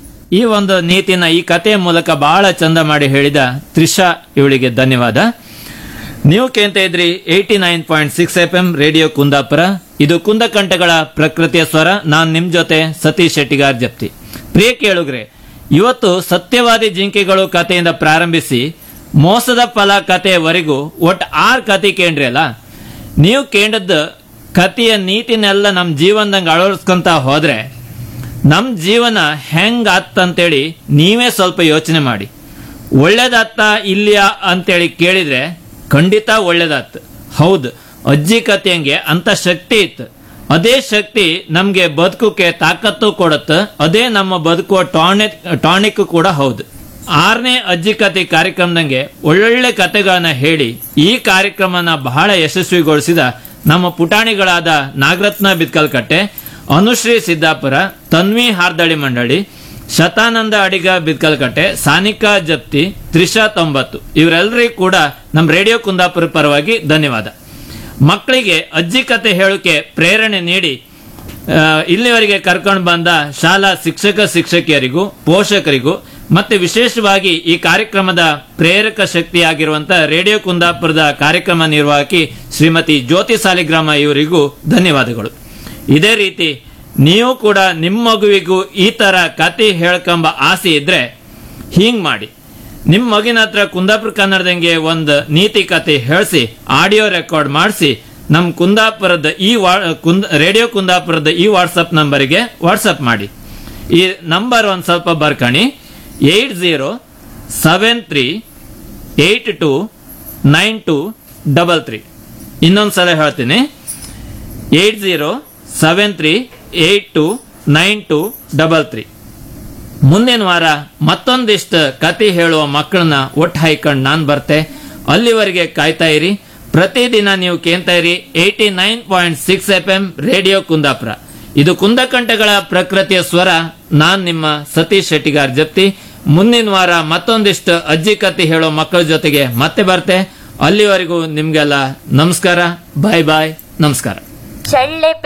ಈ ಒಂದು ನೀತಿನ ಈ ಕಥೆಯ ಮೂಲಕ ಬಹಳ ಚಂದ ಮಾಡಿ ಹೇಳಿದ ತ್ರಿಷಾ ಇವಳಿಗೆ ಧನ್ಯವಾದ. ನೀವು ಕೇಳ್ತಾ ಇದ್ರಿ 89.6 FM ರೇಡಿಯೋ ಕುಂದಾಪುರ. ಇದು ಕುಂದಕಂಠಗಳ ಪ್ರಕೃತಿಯ ಸ್ವರ. ನಾನು ನಿಮ್ ಜೊತೆ ಸತೀಶ್ ಶೆಟ್ಟಿಗಾರ್ ಜಪ್ತಿ. ಪ್ರಿಯ ಕೇಳುಗ್ರೆ, ಇವತ್ತು ಸತ್ಯವಾದಿ ಜಿಂಕೆಗಳು ಕಥೆಯಿಂದ ಪ್ರಾರಂಭಿಸಿ ಮೋಸದ ಫಲ ಕಥೆಯವರೆಗೂ ಒಟ್ಟು 6 ಕತೆ ಕೇಳ್ರಿ ಅಲ್ಲ. ನೀವು ಕೇಳಿದ ಕಥೆಯ ನೀತಿನೆಲ್ಲ ನಮ್ಮ ಜೀವನದಂಗೆ ಅಳವಡಿಸ್ಕೊಂತ ಹೋದ್ರೆ ನಮ್ಮ ಜೀವನ ಹೆಂಗ್ ಆತ್ತಂತೇಳಿ ನೀವೇ ಸ್ವಲ್ಪ ಯೋಚನೆ ಮಾಡಿ. ಒಳ್ಳೇದಾತ್ತ ಇಲ್ಲಿಯಾ ಅಂತೇಳಿ ಕೇಳಿದ್ರೆ ಖಂಡಿತ ಒಳ್ಳೇದಾತ್. ಹೌದು, ಅಜ್ಜಿ ಕಥೆಯಂಗೆ ಅಂತ ಶಕ್ತಿ ಇತ್ತು. ಅದೇ ಶಕ್ತಿ ನಮ್ಗೆ ಬದುಕೋಕೆ ತಾಕತ್ತು ಕೊಡುತ್ತೆ. ಅದೇ ನಮ್ಮ ಬದುಕುವ ಟಾನಿಕ್ ಕೂಡ ಹೌದು. 6ನೇ ಅಜ್ಜಿ ಕಥೆ ಕಾರ್ಯಕ್ರಮದಂಗೆ ಒಳ್ಳೊಳ್ಳೆ ಕಥೆಗಳನ್ನ ಹೇಳಿ ಈ ಕಾರ್ಯಕ್ರಮನ ಬಹಳ ಯಶಸ್ವಿಗೊಳಿಸಿದ ನಮ್ಮ ಪುಟಾಣಿಗಳಾದ ನಾಗರತ್ನ ಬಿತ್ಕಲ್ಕಟ್ಟೆ, ಅನುಶ್ರೀ ಸಿದ್ದಾಪುರ, ತನ್ವಿ ಹಾರ್ದಳಿ ಮಂಡಳಿ, ಶತಾನಂದ ಅಡಿಗ ಬಿತ್ಕಲ್ಕಟ್ಟೆ, ಸಾನಿಕಾ ಜಪ್ತಿ, ತ್ರಿಷಾ 90 ಇವರೆಲ್ಲರಿಗೂ ಕೂಡ ನಮ್ಮ ರೇಡಿಯೋ ಕುಂದಾಪುರ ಪರವಾಗಿ ಧನ್ಯವಾದ. ಮಕ್ಕಳಿಗೆ ಅಜ್ಜಿ ಕತೆ ಹೇಳೋಕೆ ಪ್ರೇರಣೆ ನೀಡಿ ಇಲ್ಲಿವರೆಗೆ ಕರ್ಕೊಂಡು ಬಂದ ಶಾಲಾ ಶಿಕ್ಷಕಿಯರಿಗೂ ಪೋಷಕರಿಗೂ ಮತ್ತೆ ವಿಶೇಷವಾಗಿ ಈ ಕಾರ್ಯಕ್ರಮದ ಪ್ರೇರಕ ಶಕ್ತಿಯಾಗಿರುವಂತಹ ರೇಡಿಯೋ ಕುಂದಾಪುರದ ಕಾರ್ಯಕ್ರಮ ನಿರ್ವಾಹಕಿ ಶ್ರೀಮತಿ ಜ್ಯೋತಿ ಸಾಲಿಗ್ರಾಮ ಇವರಿಗೂ ಧನ್ಯವಾದಗಳು. ಇದೇ ರೀತಿ ನೀವು ಕೂಡ ನಿಮ್ಮ ಮಗುವಿಗೂ ಈ ತರ ಕತೆ ಹೇಳ್ಕೊಂಬ ಆಸೆ ಇದ್ರೆ ಹಿಂಗ್ ಮಾಡಿ. ನಿಮ್ಮ ಮಗಿನ ಹತ್ರ ಕುಂದಾಪುರ ಕನ್ನಡದಂಗೆ ಒಂದು ನೀತಿ ಕತೆ ಹೇಳಿಸಿ ಆಡಿಯೋ ರೆಕಾರ್ಡ್ ಮಾಡಿಸಿ ನಮ್ಮ ಕುಂದಾಪುರದ ರೇಡಿಯೋ ಕುಂದಾಪುರದ ಈ ವಾಟ್ಸಪ್ ನಂಬರ್ಗೆ ವಾಟ್ಸಪ್ ಮಾಡಿ. ಈ ನಂಬರ್ ಒಂದ್ ಸ್ವಲ್ಪ ಬರ್ಕಣಿ, 8073829233. ಇನ್ನೊಂದ್ಸಲ ಹೇಳ್ತೀನಿ, 8073829233. ಮುಂದಿನ ವಾರ ಮತ್ತೊಂದಿಷ್ಟು ಕತೆ ಹೇಳುವ ಮಕ್ಕಳನ್ನ ಒಟ್ಟು ಹಾಯ್ಕೊಂಡು ನಾನು ಬರ್ತೆ. ಅಲ್ಲಿವರೆಗೆ ಕಾಯ್ತಾ ಇರಿ. ಪ್ರತಿದಿನ ನೀವು ಕೇಳ್ತಾ ಇರಿ 89.6 FM ರೇಡಿಯೋ ಕುಂದಾಪುರ. ಇದು ಕುಂದಕಂಠಗಳ ಪ್ರಕೃತಿಯ ಸ್ವರ. ನಾನ್ ನಿಮ್ಮ ಸತೀಶ್ ಶೆಟ್ಟಿಗಾರ್ ಜಪ್ತಿ. ಮುಂದಿನ ವಾರ ಮತ್ತೊಂದಿಷ್ಟು ಅಜ್ಜಿ ಕತೆ ಹೇಳೋ ಮಕ್ಕಳ ಜೊತೆಗೆ ಮತ್ತೆ ಬರ್ತೆ. ಅಲ್ಲಿವರೆಗೂ ನಿಮ್ಗೆಲ್ಲ ನಮಸ್ಕಾರ. ಬಾಯ್ ಬಾಯ್, ನಮಸ್ಕಾರ. ಚಳ್ಳೆ